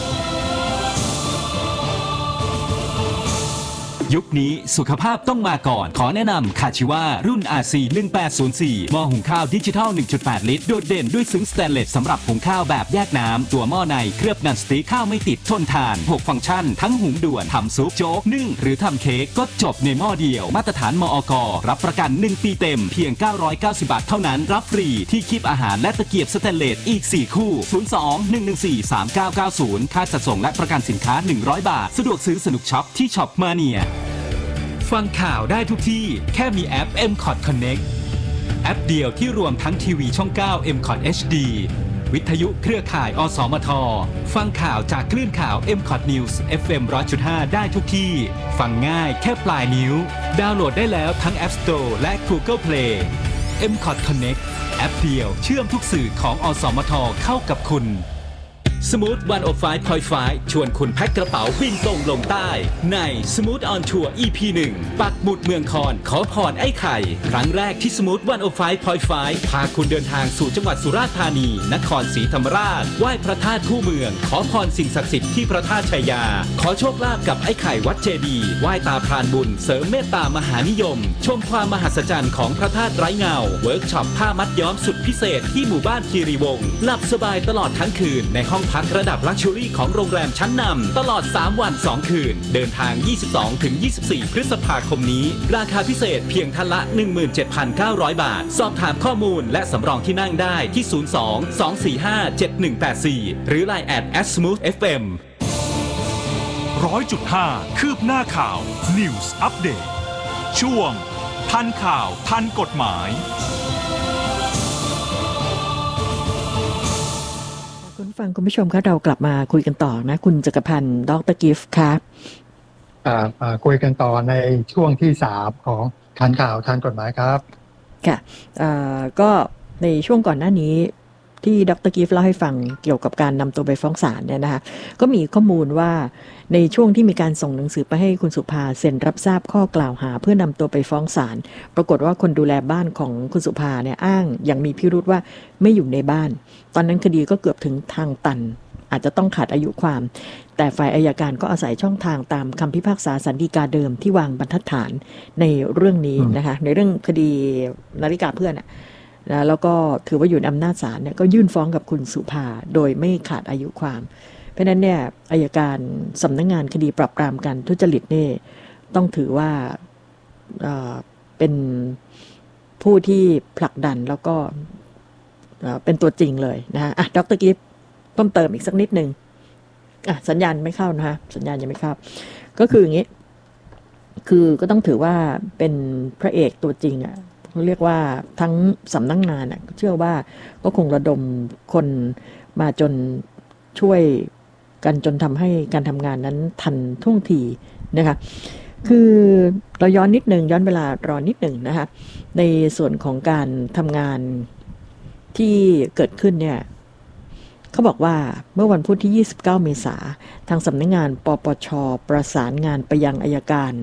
ยุคนี้สุขภาพต้องมาก่อนขอแนะนำคาชิวารุ่น อาร์ ซี หนึ่งแปดศูนย์สี่ หม้อหุงข้าวดิจิทัล หนึ่งจุดแปด ลิตรโดดเด่นด้วยซึ้งสแตนเลสสำหรับหุงข้าวแบบแยกน้ำตัวหม้อในเคลือบนันสติ๊กข้าวไม่ติดทนทานหกฟังก์ชันทั้งหุงด่วนทำซุปโจ๊กนึ่งหรือทำเค้กก็จบในหม้อเดียวมาตรฐานมอก.รับประกันหนึ่งปีเต็มเพียงเก้าร้อยเก้าสิบบาทเท่านั้นรับฟรีที่คีบอาหารและตะเกียบสแตนเลสอีกสี่คู่ศูนย์ สอง หนึ่ง หนึ่ง สี่ สาม เก้า เก้า ศูนย์ค่าจัดส่งและประกันสินค้าหนึ่งร้อยบาทสะดวกซื้อสนุกช็อปที่ช็อปมาเนียฟังข่าวได้ทุกที่แค่มีแอป เอ็ม คอท Connect แอปเดียวที่รวมทั้งทีวีช่อง เก้า เอ็ม คอท เอช ดี วิทยุเครือข่ายอสมทฟังข่าวจากคลื่นข่าว เอ็ม คอท News เอฟ เอ็ม หนึ่งร้อยจุดห้า ได้ทุกที่ฟังง่ายแค่ปลายนิ้วดาวน์โหลดได้แล้วทั้ง App Store และ Google Play เอ็ม คอท Connect แอปเดียวเชื่อมทุกสื่อของอสมทเข้ากับคุณSmooth หนึ่งศูนย์ห้า จุดห้า ชวนคุณแพ็คกระเป๋าบินตรงลงใต้ใน Smooth on Tour อี พี หนึ่ง ปักหมุดเมืองคอนขอพรไอ้ไข่ครั้งแรกที่ Smooth หนึ่งศูนย์ห้า จุดห้า พาคุณเดินทางสู่จังหวัดสุราษฎร์ธานีนครศรีธรรมราชไหว้พระธาตุคู่เมืองขอพรสิ่งศักดิ์สิทธิ์ที่พระธาตุชัยยาขอโชคลาภกับไอ้ไข่วัดเจดีย์ไหว้ตาพรานบุญเสริมเมตตามหานิยมชมความมหัศจรรย์ของพระธาตุไร้เงาเวิร์กช็อปผ้ามัดย้อมสุดพิเศษที่หมู่บ้านคีรีวงศ์หลับสบายตลอดทั้งคืนในห้องพักระดับลักชัวรี่ของโรงแรมชั้นนำตลอดสามวันสองคืนเดินทาง ยี่สิบสองถึงยี่สิบสี่ พฤษภาคมนี้ราคาพิเศษเพียงท่านละ หนึ่งหมื่นเจ็ดพันเก้าร้อย บาทสอบถามข้อมูลและสำรองที่นั่งได้ที่ศูนย์ สอง สอง สี่ ห้า เจ็ด หนึ่ง แปด สี่หรือ ไลน์ แอท แอท สมูท เอฟ เอ็มร้อยจุดห้าคืบหน้าข่าว News Update ช่วงทันข่าวทันกฎหมายคุณฟังคุณผู้ชมคะเรากลับมาคุยกันต่อนะคุณจักรพันธ์ดร.กิฟต์ครับอ่าอ่าคุยกันต่อในช่วงที่สามของทันข่าวทันกฎหมายครับค่ะอ่าก็ในช่วงก่อนหน้านี้ที่ดร.กิฟต์เล่าให้ฟังเกี่ยวกับการนำตัวไปฟ้องศาลเนี่ยนะคะก็มีข้อมูลว่าในช่วงที่มีการส่งหนังสือไปให้คุณสุภาเซ็นรับทราบข้อกล่าวหาเพื่อนำตัวไปฟ้องศาลปรากฏว่าคนดูแลบ้านของคุณสุภาเนี่ยอ้างอย่างมีพิรุธว่าไม่อยู่ในบ้านตอนนั้นคดีก็เกือบถึงทางตันอาจจะต้องขาดอายุความแต่ฝ่ายอัยการก็อาศัยช่องทางตามคำพิพากษาศาลฎีกาเดิมที่วางบรรทัดฐานในเรื่องนี้นะคะในเรื่องคดีนาฬิกาเพื่อนนะแล้วก็ถือว่าอยู่ในอำนาจศาลเนี่ยก็ยื่นฟ้องกับคุณสุภาโดยไม่ขาดอายุความเพราะนั้นเนี่ยอัยการสำนักงานคดีปราบปรามการทุจริตนี่ต้องถือว่าเอ่อเป็นผู้ที่ผลักดันแล้วก็เอ่อเป็นตัวจริงเลยนะฮะอ่ะดร.กิฟต์เพิ่มเติมอีกสักนิดนึงอ่ะสัญญาณไม่เข้านะฮะสัญญาณยังไม่เข้าก็คืออย่างนี้คือก็ต้องถือว่าเป็นพระเอกตัวจริงอ่ะเรียกว่าทั้งสำนักงานอ่ะเชื่อว่าก็คงระดมคนมาจนช่วยกันจนทำให้การทำงานนั้นทันท่วงทีนะคะคือเราย้อนนิดหนึ่งย้อนเวลารอนิดหนึ่งนะคะในส่วนของการทำงานที่เกิดขึ้นเนี่ยเขาบอกว่าเมื่อวันพุธที่ยี่สิบเก้าเมษายนทางสำนักงานปปช.ประสานงานไปยังอัยการ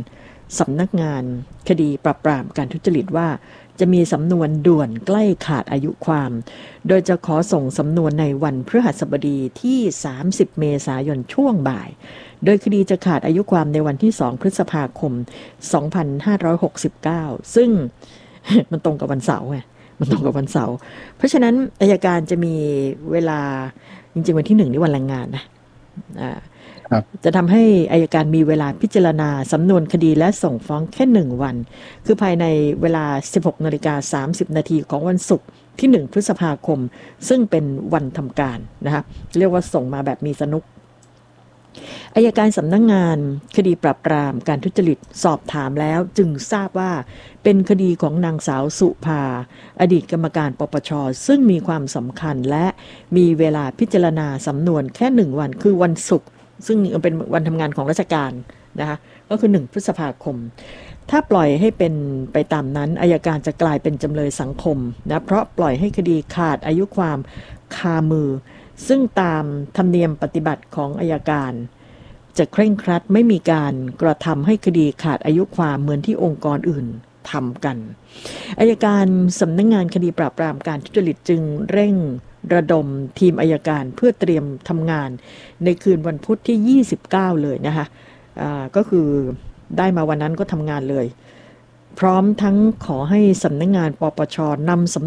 สำนักงานคดีปราบปรามการทุจริตว่าจะมีสำนวนด่วนใกล้ขาดอายุความโดยจะขอส่งสำนวนในวันพฤหัสบดีที่สามสิบเมษายนช่วงบ่ายโดยคดีจะขาดอายุความในวันที่สองพฤษภาคมสองพันห้าร้อยหกสิบเก้าซึ่ง มันตรงกับวันเสาร์ไงมันตรงกับวันเสาร์เพราะฉะนั้นอัยการจะมีเวลาจริงๆวันที่หนึ่งนี่วันแรงงานนะอ่าจะทำให้อัยการมีเวลาพิจารณาสำนวนคดีและส่งฟ้องแค่หนึ่งวันคือภายในเวลา สิบหกนาฬิกาสามสิบนาทีของวันศุกร์ที่หนึ่งพฤษภาคมซึ่งเป็นวันทำการนะคะเรียกว่าส่งมาแบบมีสนุกอัยการสำนัก งานคดีปราบปรามการทุจริตสอบถามแล้วจึงทราบว่าเป็นคดีของนางสาวสุภาอดีตกรรมการปปชซึ่งมีความสำคัญและมีเวลาพิจารณาสำนวนแค่หนึ่งวันคือวันศุกร์ซึ่งเป็นวันทำงานของราชการนะคะก็คือหนึ่งพฤษภาคมถ้าปล่อยให้เป็นไปตามนั้นอัยการจะกลายเป็นจำเลยสังคมนะเพราะปล่อยให้คดีขาดอายุความคามือซึ่งตามธรรมเนียมปฏิบัติของอัยการจะเคร่งครัดไม่มีการกระทำให้คดีขาดอายุความเหมือนที่องค์กรอื่นทำกันอัยการสำนัก งานคดีปราบปรามการทุจริตจึงเร่งระดมทีมอัยการเพื่อเตรียมทำงานในคืนวันพุธที่ยี่สิบเก้าเลยนะคะอ่าก็คือได้มาวันนั้นก็ทำงานเลยพร้อมทั้งขอให้สำนัก งานปปชนำสำ